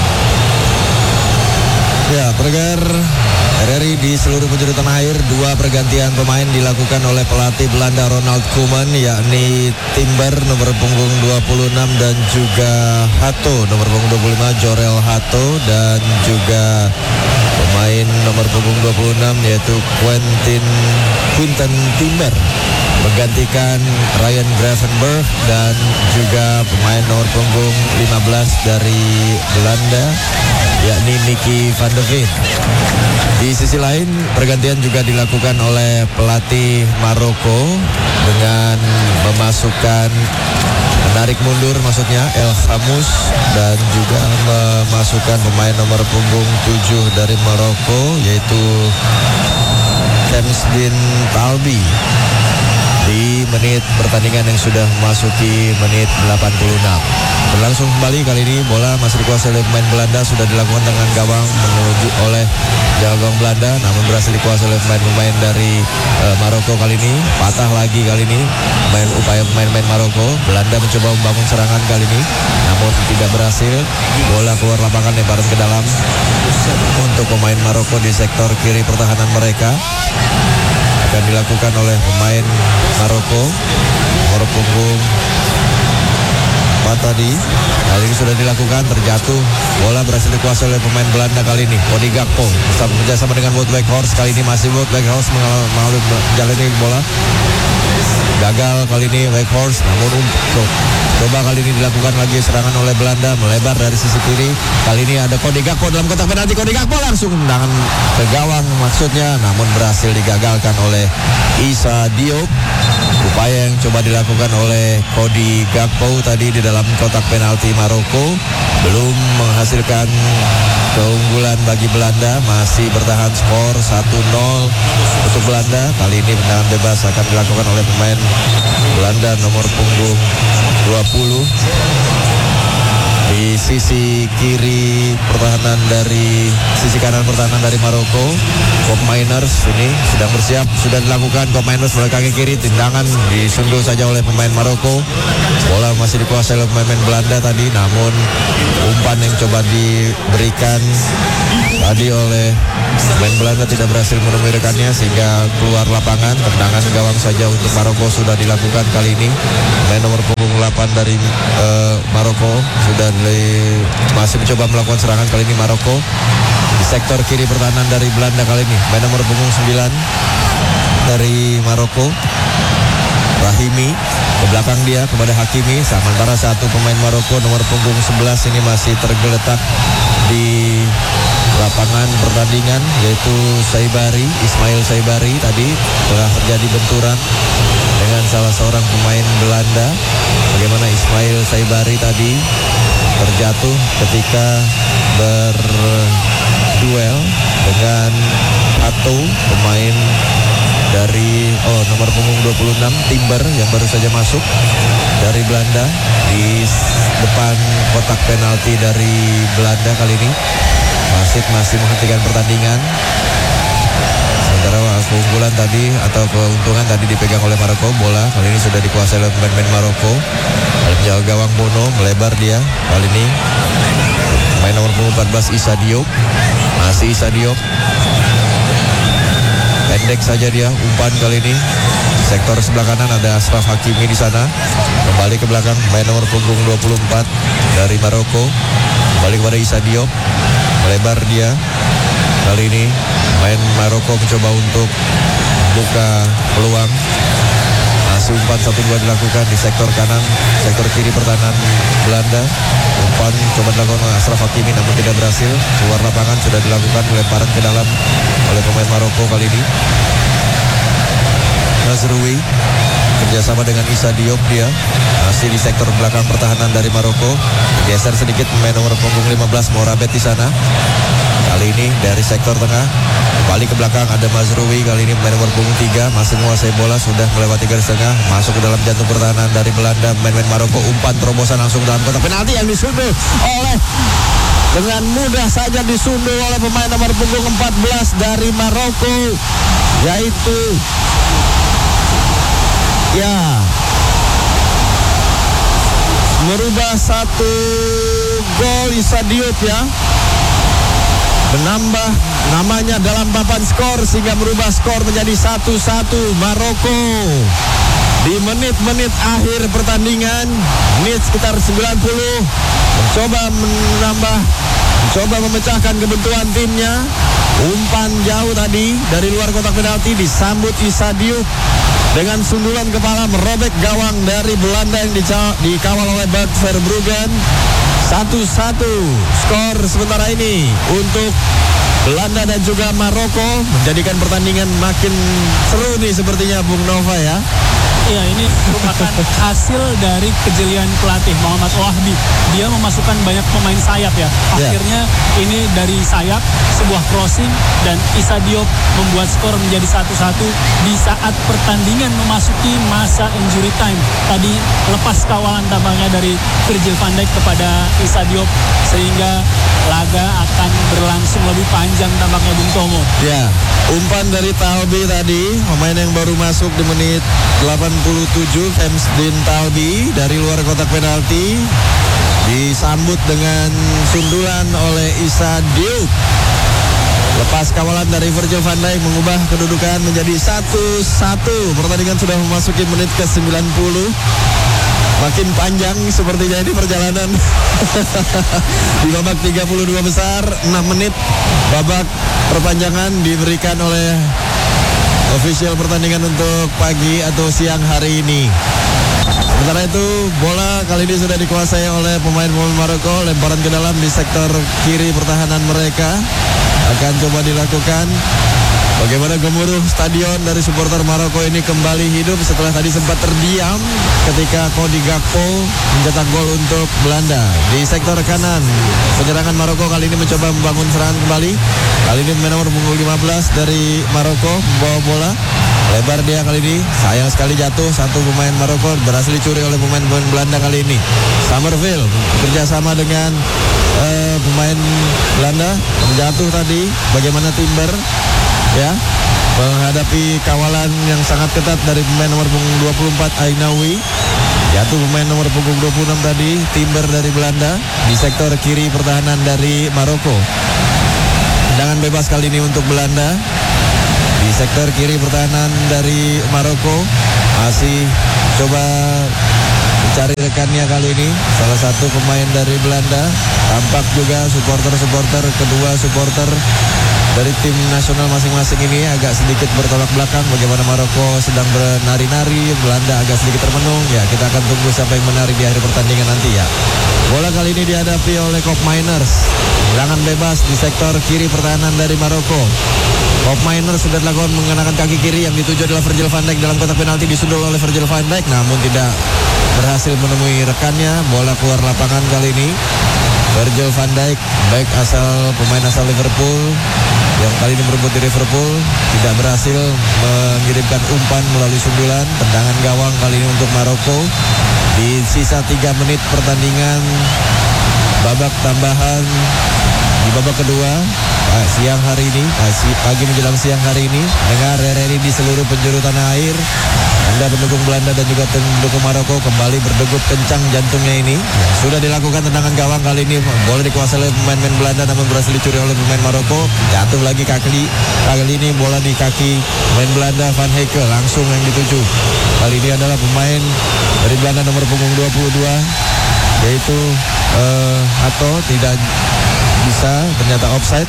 Ya, pendengar R R I di seluruh penjuru tanah air, dua pergantian pemain dilakukan oleh pelatih Belanda Ronald Koeman, yakni Timber nomor punggung dua puluh enam dan juga Hato nomor punggung dua puluh lima, Jorel Hato, dan juga pemain nomor punggung dua puluh enam yaitu Quentin Quinten Timber menggantikan Ryan Gravenberch, dan juga pemain nomor punggung lima belas dari Belanda yakni Mickey van de Ven. Di sisi lain, pergantian juga dilakukan oleh pelatih Maroko dengan memasukkan, menarik mundur maksudnya El Khamus, dan juga memasukkan pemain nomor punggung tujuh dari Maroko yaitu Shamsdin Talbi di menit pertandingan yang sudah memasuki menit delapan puluh enam. Berlangsung kembali kali ini, bola masih dikuasai oleh pemain Belanda, sudah dilakukan dengan gawang menuju oleh gawang Belanda, namun berhasil dikuasai oleh pemain-pemain dari uh, Maroko kali ini. Patah lagi kali ini main upaya pemain-pemain Maroko. Belanda mencoba membangun serangan kali ini, namun tidak berhasil. Bola keluar lapangan, lemparan ke dalam untuk pemain Maroko di sektor kiri pertahanan mereka. Akan dilakukan oleh pemain Maroko nomor punggung empat tadi. Kali ini sudah dilakukan, terjatuh. Bola berhasil dikuasai oleh pemain Belanda kali ini, Cody Gakpo bersama dengan Wout Weghorst. Kali ini masih Wout Weghorst menjalani bola. Gagal kali ini Weghorst, namun untuk Coba kali ini dilakukan lagi serangan oleh Belanda, melebar dari sisi kiri. Kali ini ada Cody Gakpo dalam kotak penalti. Cody Gakpo langsung tendangan ke gawang maksudnya, namun berhasil digagalkan oleh Issa Diop. Upaya yang coba dilakukan oleh Cody Gakpo tadi di dalam kotak penalti Maroko belum menghasilkan keunggulan bagi Belanda. Masih bertahan skor satu nol untuk Belanda. Kali ini tendangan bebas akan dilakukan oleh pemain Belanda nomor punggung dua puluh. Di sisi kiri pertahanan dari sisi kanan pertahanan dari Maroko, Kop Miners ini sedang bersiap, sudah dilakukan. Kop Miners mulai kaki kiri, tendangan disundul saja oleh pemain Maroko. Bola masih dikuasai oleh pemain Belanda tadi, namun umpan yang coba diberikan tadi oleh pemain Belanda tidak berhasil menemui rekannya sehingga keluar lapangan. Tendangan gawang saja untuk Maroko sudah dilakukan kali ini. Pemain nomor punggung delapan dari uh, Maroko sudah li, masih mencoba melakukan serangan kali ini Maroko. Di sektor kiri pertahanan dari Belanda kali ini, pemain nomor punggung sembilan dari Maroko, Rahimi, ke belakang dia kepada Hakimi. Sementara satu pemain Maroko nomor punggung sebelas ini masih tergeletak di lapangan pertandingan, yaitu Saibari, Ismail Saibari. Tadi telah terjadi benturan dengan salah seorang pemain Belanda. Bagaimana Ismail Saibari tadi terjatuh ketika berduel dengan Hato, pemain dari oh nomor punggung dua puluh enam Timber yang baru saja masuk dari Belanda. Di depan kotak penalti dari Belanda kali ini wasit masih menghentikan pertandingan. Sementara keunggulan tadi atau keuntungan tadi dipegang oleh Maroko. Bola kali ini sudah dikuasai oleh pemain-pemain Maroko. Penjaga gawang Bono melebar dia kali ini. Pemain nomor punggung empat belas Issa Diop. Masih Issa Diop. Pendek saja dia, umpan kali ini. Sektor sebelah kanan ada Ashraf Hakimi di sana. Kembali ke belakang pemain nomor punggung dua puluh empat dari Maroko. Kembali kepada Issa Diop. Melebar dia. Kali ini pemain Maroko mencoba untuk buka peluang. Masih umpan satu dua dilakukan di sektor kanan, sektor kiri pertahanan Belanda. Umpan coba dilakukan oleh Ashraf Hakimi namun tidak berhasil. Keluar lapangan sudah dilakukan lemparan ke dalam oleh pemain Maroko kali ini. Nazrui kerjasama dengan Issa Diop dia masih di sektor belakang pertahanan dari Maroko. Geser sedikit pemain nomor punggung lima belas Morabet di sana. Kali ini dari sektor tengah kembali ke belakang ada Mazrui. Kali ini pemain nomor punggung tiga masih menguasai bola, sudah melewati garis tengah, masuk ke dalam jantung pertahanan dari Belanda. Pemain-pemain Maroko umpan terobosan langsung dalam kotak penalti yang disundul oleh dengan mudah saja disundul oleh pemain nomor punggung empat belas dari Maroko, yaitu ya merubah satu gol Issa Diop ya, menambah namanya dalam papan skor sehingga merubah skor menjadi satu satu Maroko. Di menit-menit akhir pertandingan, menit sekitar sembilan puluh, mencoba menambah, mencoba memecahkan kebuntuan timnya. Umpan jauh tadi dari luar kotak penalti disambut Issa Diop dengan sundulan kepala merobek gawang dari Belanda yang dikawal oleh Bart Verbruggen. satu satu skor sementara ini untuk Belanda dan juga Maroko, menjadikan pertandingan makin seru nih sepertinya Bung Nova ya. Ya, ini merupakan hasil dari kejelian pelatih Muhammad Wahbi. Dia memasukkan banyak pemain sayap ya. Akhirnya yeah. ini dari sayap sebuah crossing dan Issa Diop membuat skor menjadi satu satu di saat pertandingan memasuki masa injury time. Tadi lepas kawalan tampaknya dari Virgil van Dijk kepada Issa Diop sehingga laga akan berlangsung lebih panjang tampaknya Bung Tomo. Ya, umpan dari Talbi tadi, pemain yang baru masuk di menit delapan puluh tujuh, Femsdin Talbi dari luar kotak penalti disambut dengan sundulan oleh Issa Diop. Lepas kawalan dari Virgil van Dijk mengubah kedudukan menjadi satu satu. Pertandingan sudah memasuki menit ke sembilan puluh. Makin panjang sepertinya ini perjalanan. Di babak tiga puluh dua besar, enam menit babak perpanjangan diberikan oleh official pertandingan untuk pagi atau siang hari ini. Sementara itu bola kali ini sudah dikuasai oleh pemain-pemain Maroko. Lemparan ke dalam di sektor kiri pertahanan mereka akan coba dilakukan. Bagaimana gemuruh stadion dari supporter Maroko ini kembali hidup setelah tadi sempat terdiam ketika Cody Gakpo mencetak gol untuk Belanda. Di sektor kanan penyerangan Maroko kali ini mencoba membangun serangan kembali. Kali ini pemain nomor punggung lima belas dari Maroko membawa bola. Lebar dia kali ini, sayang sekali jatuh. Satu pemain Maroko berhasil dicuri oleh pemain-pemain Belanda kali ini. Summerville kerjasama dengan uh, pemain Belanda terjatuh tadi. Bagaimana Timber ya menghadapi kawalan yang sangat ketat dari pemain nomor punggung dua puluh empat Ainawi. Jatuh pemain nomor punggung dua puluh enam tadi, Timber dari Belanda. Di sektor kiri pertahanan dari Maroko. Tendangan bebas kali ini untuk Belanda. Di sektor kiri pertahanan dari Maroko masih coba mencari rekannya kali ini. Salah satu pemain dari Belanda. Tampak juga supporter-supporter, kedua supporter dari tim nasional masing-masing ini agak sedikit bertolak belakang. Bagaimana Maroko sedang bernari-nari, Belanda agak sedikit termenung. Ya, kita akan tunggu siapa yang menari di akhir pertandingan nanti ya. Bola kali ini dihadapi oleh Koop Miners. Serangan bebas di sektor kiri pertahanan dari Maroko. Koop Miners sudah dilakukan mengenakan kaki kiri, yang dituju adalah Virgil van Dijk dalam kotak penalti, disundul oleh Virgil van Dijk namun tidak berhasil menemui rekannya. Bola keluar lapangan kali ini. Virgil van Dijk, baik asal pemain asal Liverpool yang kali ini berebut di Liverpool, tidak berhasil mengirimkan umpan melalui sundulan. Tendangan gawang kali ini untuk Maroko. Di sisa tiga menit pertandingan babak tambahan di babak kedua ah, siang hari ini, ah, pagi menjelang siang hari ini. Dengar R R I di seluruh penjuru tanah air. Anda pendukung Belanda dan juga pendukung Maroko kembali berdegup kencang jantungnya ini. Ya, sudah dilakukan tendangan gawang kali ini. Bola dikuasai oleh pemain-pemain Belanda namun berhasil dicuri oleh pemain Maroko. Jatuh lagi kaki. Kali ini bola di kaki pemain Belanda, Van Heke langsung yang dituju. Kali ini adalah pemain dari Belanda nomor punggung dua puluh dua yaitu uh, atau tidak bisa, ternyata offside.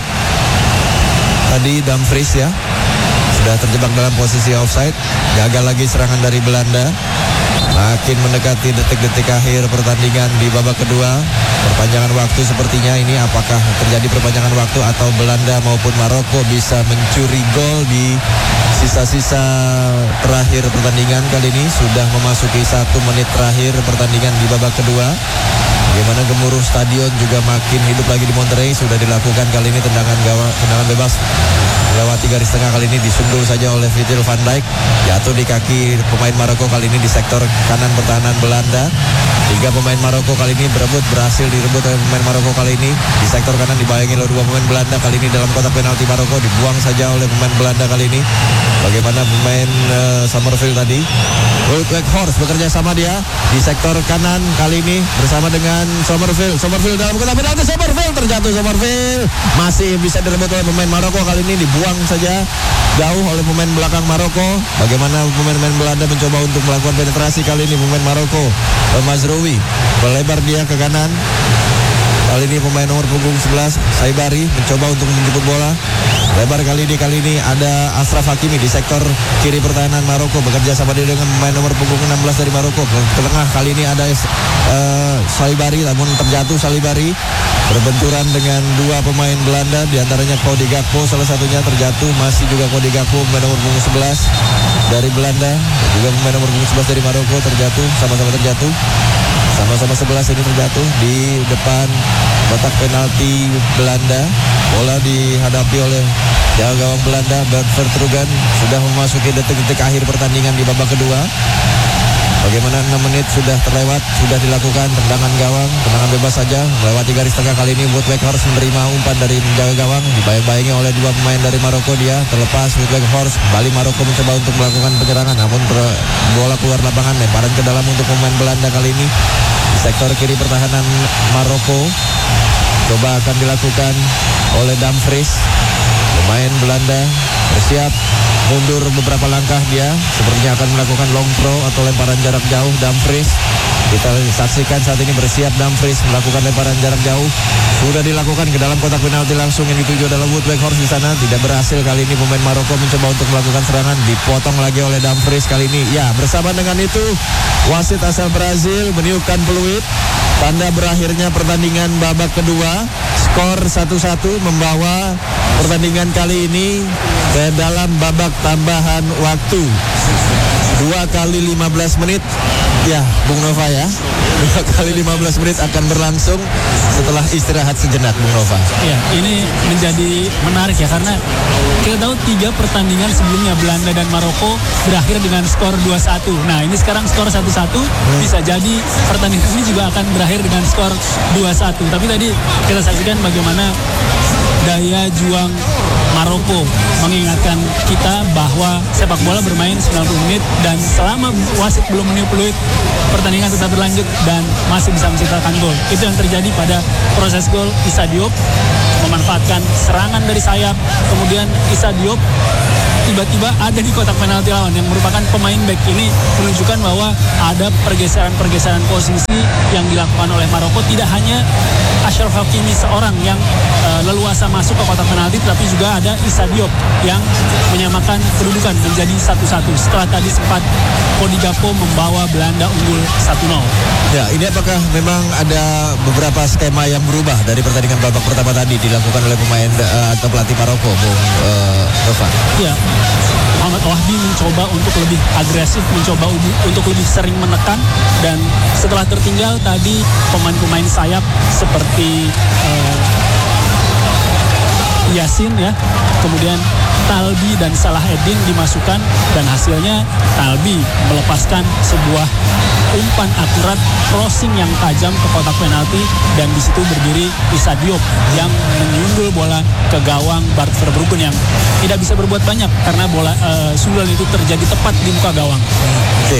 Tadi Dumfries ya sudah terjebak dalam posisi offside. Gagal lagi serangan dari Belanda. Makin mendekati detik-detik akhir pertandingan di babak kedua. Perpanjangan waktu sepertinya ini, apakah terjadi perpanjangan waktu atau Belanda maupun Maroko bisa mencuri gol di sisa-sisa terakhir pertandingan kali ini. Sudah memasuki satu menit terakhir pertandingan di babak kedua. Bagaimana gemuruh stadion juga makin hidup lagi di Monterrey. Sudah dilakukan kali ini tendangan gawang, tendangan bebas melewati garis tengah, kali ini disundul saja oleh Virgil van Dijk. Jatuh di kaki pemain Maroko kali ini di sektor kanan pertahanan Belanda. Tiga pemain Maroko kali ini berebut, berhasil direbut oleh pemain Maroko kali ini. Di sektor kanan dibayangi oleh dua pemain Belanda. Kali ini dalam kotak penalti Maroko dibuang saja oleh pemain Belanda kali ini. Bagaimana pemain uh, Summerville tadi, Wout Weghorst bekerja sama dia di sektor kanan kali ini bersama dengan Summerville. Summerville dalam kotak penalti, Summerville terjatuh. Summerville masih bisa direbut oleh pemain Maroko, kali ini dibuang saja jauh oleh pemain belakang Maroko. Bagaimana pemain-pemain Belanda mencoba untuk melakukan penetrasi kali ini pemain Maroko. Mazraoui melebar dia ke kanan. Kali ini pemain nomor punggung sebelas Saibari mencoba untuk menjemput bola. Lebar kali ini, kali ini ada Ashraf Hakimi di sektor kiri pertahanan Maroko, bekerja sama dia dengan pemain nomor punggung enam belas dari Maroko. Ke tengah kali ini ada uh, Saibari, namun terjatuh Saibari. Berbenturan dengan dua pemain Belanda, diantaranya Cody Gakpo salah satunya terjatuh. Masih juga Cody Gakpo pemain nomor punggung sebelas dari Belanda, juga pemain nomor punggung sebelas dari Maroko terjatuh, sama-sama terjatuh. Sama-sama sebelas ini terjatuh di depan kotak penalti Belanda. Bola dihadapi oleh jaga gawang Belanda, Bert Vertrugan. Sudah memasuki detik-detik akhir pertandingan di babak kedua. Bagaimana enam menit sudah terlewat, sudah dilakukan tendangan gawang, tendangan bebas saja melewati garis tengah. Kali ini Wout Weghorst menerima umpan dari jaga gawang, dibayang-bayangi oleh dua pemain dari Maroko. Dia terlepas Wout Weghorst, kembali Maroko mencoba untuk melakukan penyerangan, namun bola keluar lapangan. Lemparan ke dalam untuk pemain Belanda kali ini di sektor kiri pertahanan Maroko. Coba akan dilakukan oleh Dumfries. Pemain Belanda bersiap mundur beberapa langkah, dia sepertinya akan melakukan long throw atau lemparan jarak jauh. Dumfries, kita saksikan saat ini bersiap Dumfries melakukan lemparan jarak jauh. Sudah dilakukan ke dalam kotak penalti langsung yang dituju adalah Wout Weghorst di sana. Tidak berhasil kali ini pemain Maroko mencoba untuk melakukan serangan. Dipotong lagi oleh Dumfries kali ini. Ya, bersama dengan itu wasit asal Brazil meniupkan peluit. Tanda berakhirnya pertandingan babak kedua. Skor satu satu membawa pertandingan kali ini ke dalam babak tambahan waktu. Dua kali lima belas menit. Ya, Bung Nova ya. Dua kali lima belas menit akan berlangsung setelah istirahat sejenak, Bung Nova. Ya, ini menjadi menarik ya, karena kita tahu tiga pertandingan sebelumnya Belanda dan Maroko berakhir dengan skor dua satu. Nah, ini sekarang skor satu satu, hmm. bisa jadi pertandingan ini juga akan berakhir dengan skor dua satu. Tapi tadi kita saksikan bagaimana daya juang Maroko mengingatkan kita bahwa sepak bola bermain sembilan puluh menit dan selama wasit belum meniup peluit, pertandingan tetap berlanjut dan masih bisa menciptakan gol. Itu yang terjadi pada proses gol. Issa Diop memanfaatkan serangan dari sayap, kemudian Issa Diop tiba-tiba ada di kotak penalti lawan yang merupakan pemain back. Ini menunjukkan bahwa ada pergeseran-pergeseran posisi yang dilakukan oleh Maroko. Tidak hanya Achraf Hakimi seorang yang uh, leluasa masuk ke kotak penalti, tapi juga ada Issa Diop yang menyamakan kedudukan menjadi satu satu setelah tadi sempat Cody Gakpo membawa Belanda unggul satu nol. Ya, ini apakah memang ada beberapa skema yang berubah dari pertandingan babak pertama tadi dilakukan oleh pemain uh, atau pelatih Maroko, Bung uh, Nova? Ya, Muhammad Wahbi mencoba untuk lebih agresif, mencoba untuk lebih sering menekan, dan setelah tertinggal tadi pemain-pemain sayap seperti uh, Yasin ya, kemudian Talbi dan Salah Eddin dimasukkan, dan hasilnya Talbi melepaskan sebuah umpan akurat crossing yang tajam ke kotak penalti, dan di situ berdiri Issa Diop yang menyundul bola ke gawang Bart Verbruggen yang tidak bisa berbuat banyak karena bola uh, sundulan itu terjadi tepat di muka gawang. Oke.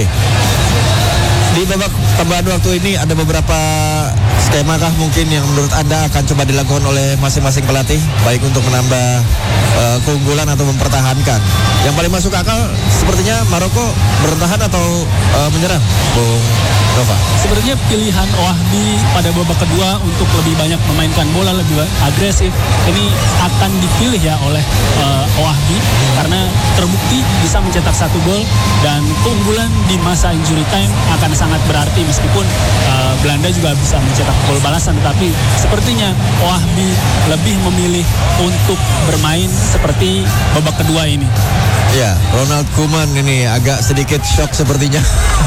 Di babak tambahan waktu ini ada beberapa skema kah mungkin yang menurut Anda akan coba dilakukan oleh masing-masing pelatih, baik untuk menambah uh, keunggulan atau mempertahankan? Yang paling masuk akal sepertinya Maroko bertahan atau uh, menyerang, Bung Nova? Sebenarnya pilihan Wahbi pada babak kedua untuk lebih banyak memainkan bola, lebih agresif, ini akan dipilih ya oleh uh, Wahbi karena terbukti bisa mencetak satu gol, dan keunggulan di masa injury time akan sangat berarti meskipun uh, Belanda juga bisa mencetak gol balasan, tetapi sepertinya Wahbi lebih memilih untuk bermain seperti babak kedua ini. Ya, Ronald Koeman ini agak sedikit shock sepertinya.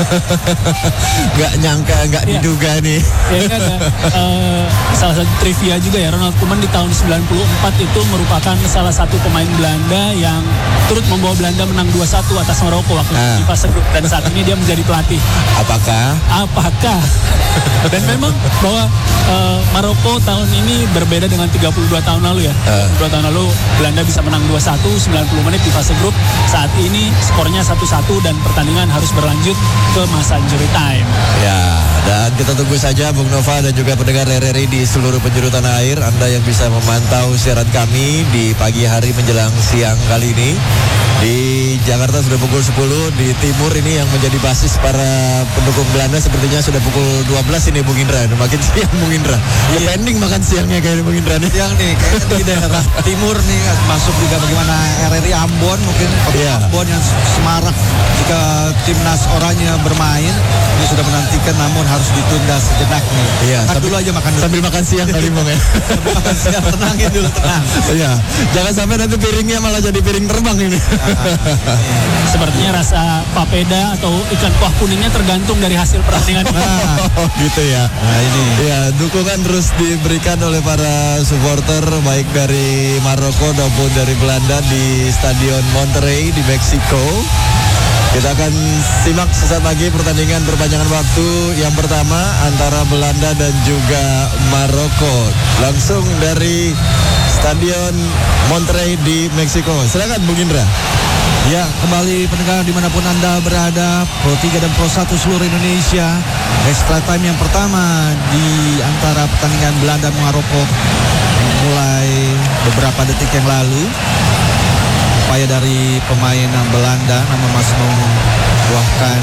Gak nyangka, gak ya. diduga nih. Ya kan, uh, salah satu trivia juga ya, Ronald Koeman di tahun sembilan puluh empat itu merupakan salah satu pemain Belanda yang turut membawa Belanda menang dua satu atas Maroko waktu nah. di fase grup, dan saat ini dia menjadi pelatih. Apakah? Apakah? Dan memang bahwa uh, Maroko tahun ini berbeda dengan tiga puluh dua tahun lalu ya. Uh. tiga puluh dua tahun lalu Belanda bisa menang dua satu sembilan puluh menit di fase grup. Saat ini skornya satu satu dan pertandingan harus berlanjut ke masa injury time. Ya, dan kita tunggu saja Bung Nova dan juga pendengar R R I di seluruh penjuru tanah air, Anda yang bisa memantau siaran kami di pagi hari menjelang siang kali ini. Di Jakarta sudah pukul sepuluh, di timur ini yang menjadi basis para pendukung Belanda sepertinya sudah pukul dua belas ini Bung Indra. Makin siang Bung Indra. Ya, pending makan siangnya kayaknya Bung Indra nih. Siang nih, kayaknya di daerah timur nih masuk juga bagaimana R R I Ambon mungkin yeah. Ambon yang semarak jika timnas oranye bermain. Ini sudah menantikan namun harus ditunda sejenak nih. Iya, yeah, dulu aja makan dulu. Sambil makan siang kali Bung ya. Sambil makan siang, tenangin dulu, tenang. Iya, jangan sampai nanti piringnya malah jadi piring terbang ini. Sepertinya rasa papeda atau ikan kuah kuningnya tergantung dari hasil pertandingan. Nah, oh, gitu ya. Nah ini. Ya, dukungan terus diberikan oleh para supporter baik dari Maroko maupun dari Belanda di Stadion Monterrey di Meksiko. Kita akan simak sesaat lagi pertandingan perpanjangan waktu yang pertama antara Belanda dan juga Maroko langsung dari Stadion Monterrey di Meksiko. Silakan Bung Indra. Ya, kembali pendengar dimanapun Anda berada, Pro tiga dan Pro satu seluruh Indonesia. Extra time yang pertama di antara pertandingan Belanda Maroko mulai beberapa detik yang lalu. Upaya dari pemain Belanda namun masih membuahkan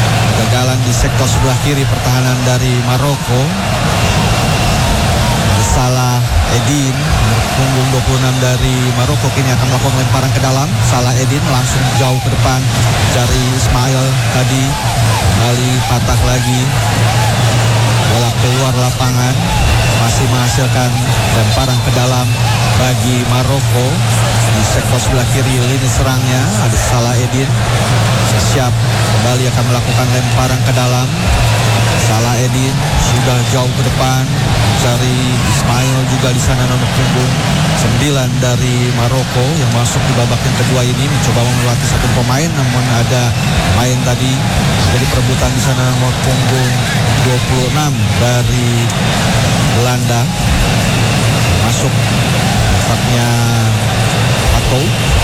kegagalan di sektor sebelah kiri pertahanan dari Maroko. Salah Edin, punggung dua puluh enam dari Maroko kini akan melakukan lemparan ke dalam. Salah Edin langsung jauh ke depan cari Ismail tadi, kembali patah lagi, bola keluar lapangan, masih menghasilkan lemparan ke dalam bagi Maroko. Di sektor sebelah kiri lini serangnya ada Salah Edin, siap kembali akan melakukan lemparan ke dalam. Salah Edin sudah jauh ke depan, cari Ismail juga di sana, nomor punggung sembilan dari Maroko yang masuk di babak yang kedua ini, mencoba melatih satu pemain, namun ada main tadi jadi perebutan di sana, nomor punggung dua puluh enam dari Belanda masuk tempatnya Atau.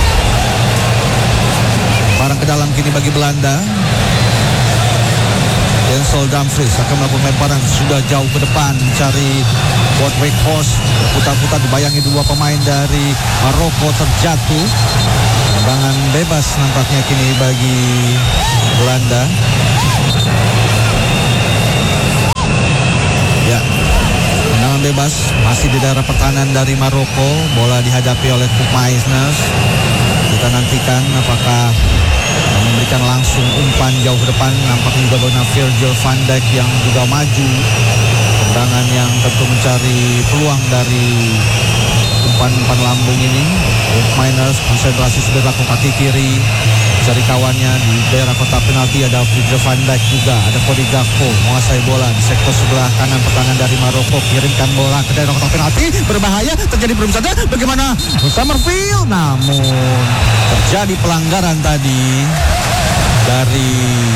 Barang ke dalam kini bagi Belanda. Denzel Dumfries akan melakukan lemparan sudah jauh ke depan, mencari Wout Weghorst, putar-putar dibayangi dua pemain dari Maroko terjatuh. Tendangan bebas nampaknya kini bagi Belanda. Ya, tendangan bebas masih di daerah pertahanan dari Maroko. Bola dihadapi oleh Koopmeiners. Kita nantikan apakah memberikan langsung umpan jauh ke depan. Nampaknya juga benar Virgil van Dijk yang juga maju. Tendangan yang tentu mencari peluang dari umpan-umpan lambung ini. Miners konsentrasi sudah dilakukan kaki kiri, cari kawannya di daerah kotak penalti. Ada Virgil van Dijk juga, ada Cody Gakpo menguasai bola di sektor sebelah kanan pertahanan dari Maroko, kirimkan bola ke daerah kotak penalti, berbahaya, terjadi perusahaan. Bagaimana Summerfield, namun terjadi pelanggaran tadi dari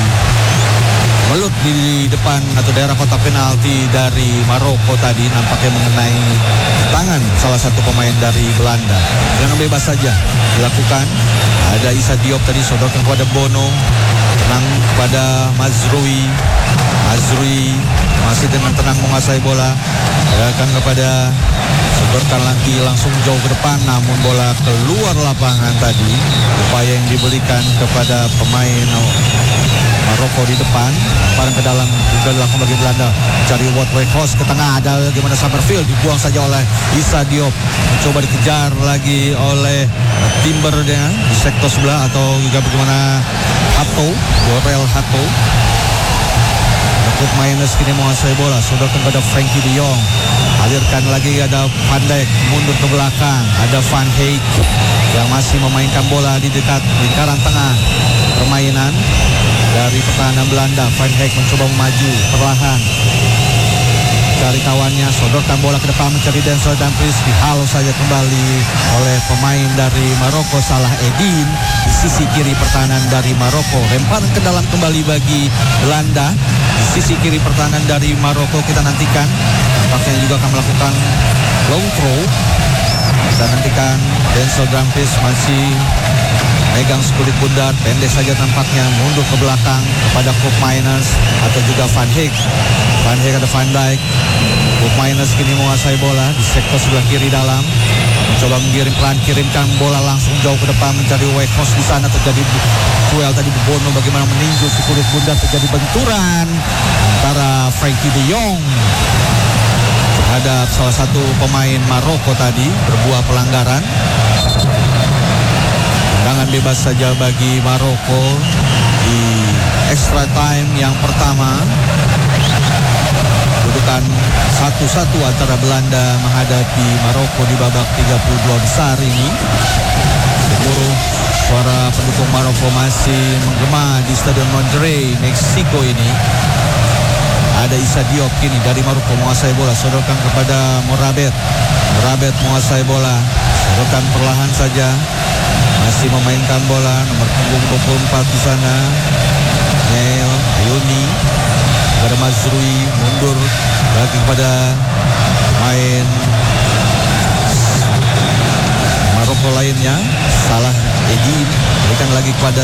melut di depan atau daerah kotak penalti dari Maroko tadi, nampaknya mengenai tangan salah satu pemain dari Belanda. Jangan bebas saja dilakukan. Ada Issa Diop tadi sodorkan kepada Bono, tenang kepada Mazrui. Mazrui masih dengan tenang menguasai bola, gerakan kepada sodorkan lagi langsung jauh ke depan, namun bola keluar lapangan tadi. Upaya yang diberikan kepada pemain Maroko di depan, lemparan ke dalam juga dilakukan bagi Belanda. Cari Wout Weghorst ke tengah, ada bagaimana Summerfield, dibuang saja oleh Issa Diop. Mencoba dikejar lagi oleh Timbernya di sektor sebelah, atau juga bagaimana Hato, Dorel Hato. Koopmeiners kini menguasai bola, sodorkan kepada Frankie de Jong. Alirkan lagi, ada Van Dijk mundur ke belakang, ada Van Heek yang masih memainkan bola di dekat lingkaran tengah permainan dari pertahanan Belanda. Van Heek mencoba maju perlahan, cari kawannya, sodorkan bola ke depan, mencari Denzel Dumfries, dihalau saja kembali oleh pemain dari Maroko, Salah Edin di sisi kiri pertahanan dari Maroko. Lemparan ke dalam kembali bagi Belanda di sisi kiri pertahanan dari Maroko. Kita nantikan, nampaknya juga akan melakukan long throw. Kita nantikan Denzel Dumfries masih megang sekulit bundar, pendek saja tampaknya, mundur ke belakang kepada Koopmeiners atau juga Van Heek. Van Heek ada Van Dijk. Koopmeiners kini menguasai bola di sektor sebelah kiri dalam, mencoba mengirim pelan, kirimkan bola langsung jauh ke depan, mencari Weghorst di sana. Terjadi duel tadi, Bono bagaimana meninju sekulit bundar, terjadi benturan antara Frankie de Jong terhadap salah satu pemain Maroko tadi, berbuah pelanggaran. Tendangan bebas saja bagi Maroko di extra time yang pertama. Kedudukan satu satu antara Belanda menghadapi Maroko di babak tiga puluh dua besar ini. Seluruh suara pendukung Maroko masih menggema di Stadion Monterrey, Meksiko ini. Ada Issa Diop kini dari Maroko menguasai bola, sodorkan kepada Morabet. Morabet menguasai bola, sodorkan perlahan saja, masih memainkan bola, nomor punggung dua puluh empat di sana, Neil Ayuni kepada Mazrui, mundur lagi kepada main Maroko lainnya, Salah Edin, berikan lagi kepada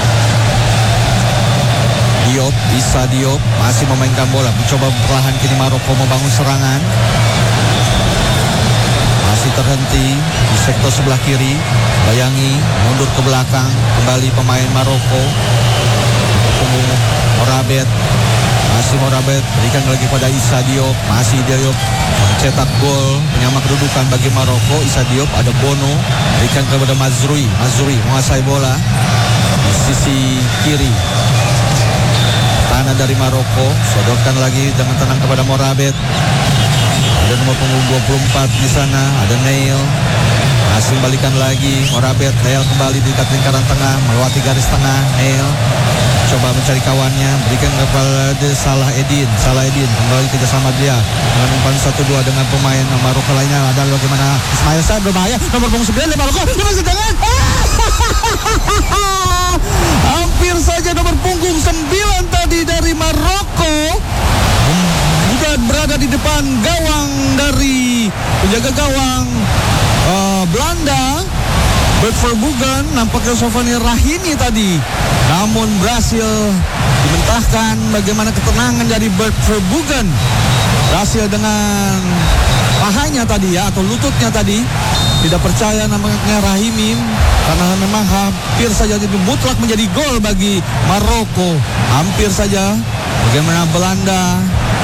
Diop. Issa Diop masih memainkan bola, mencoba perlahan kini Maroko membangun serangan, masih terhenti di sektor sebelah kiri. Bayangi, mundur ke belakang kembali pemain Maroko, punggung Morabet Masih Morabet, berikan lagi pada Issa Diop. Masih Diop mencetak gol penyama kedudukan bagi Maroko. Issa Diop, ada Bono, berikan kepada Mazrui. Mazrui menguasai bola di sisi kiri. Tanah dari Maroko, sodorkan lagi dengan tenang kepada Morabet. Ada nomor punggung dua puluh empat di sana, ada Neil. Masih balikan lagi Morabet. Neil kembali di dekat lingkaran tengah, melewati garis tengah. Neil coba mencari kawannya, berikan kepada Salah Edin. Salah Edin kembali kerjasama dia dengan umpan satu dua dengan pemain Maroko lainnya. Ada bagaimana Ismail Sarr berbahaya, nomor punggung sembilan Maroko, nomor sedangkan hampir saja nomor punggung sembilan tadi dari Maroko sudah berada di depan gawang dari penjaga gawang uh, Belanda. Bert Verbruggen, nampaknya Sofani Rahimi tadi, namun berhasil dimentahkan. Bagaimana ketenangan dari Bert Verbruggen, berhasil dengan pahanya tadi ya, atau lututnya tadi. Tidak percaya nampaknya Rahimi, karena memang hampir saja jadi mutlak menjadi gol bagi Maroko. Hampir saja. Bagaimana Belanda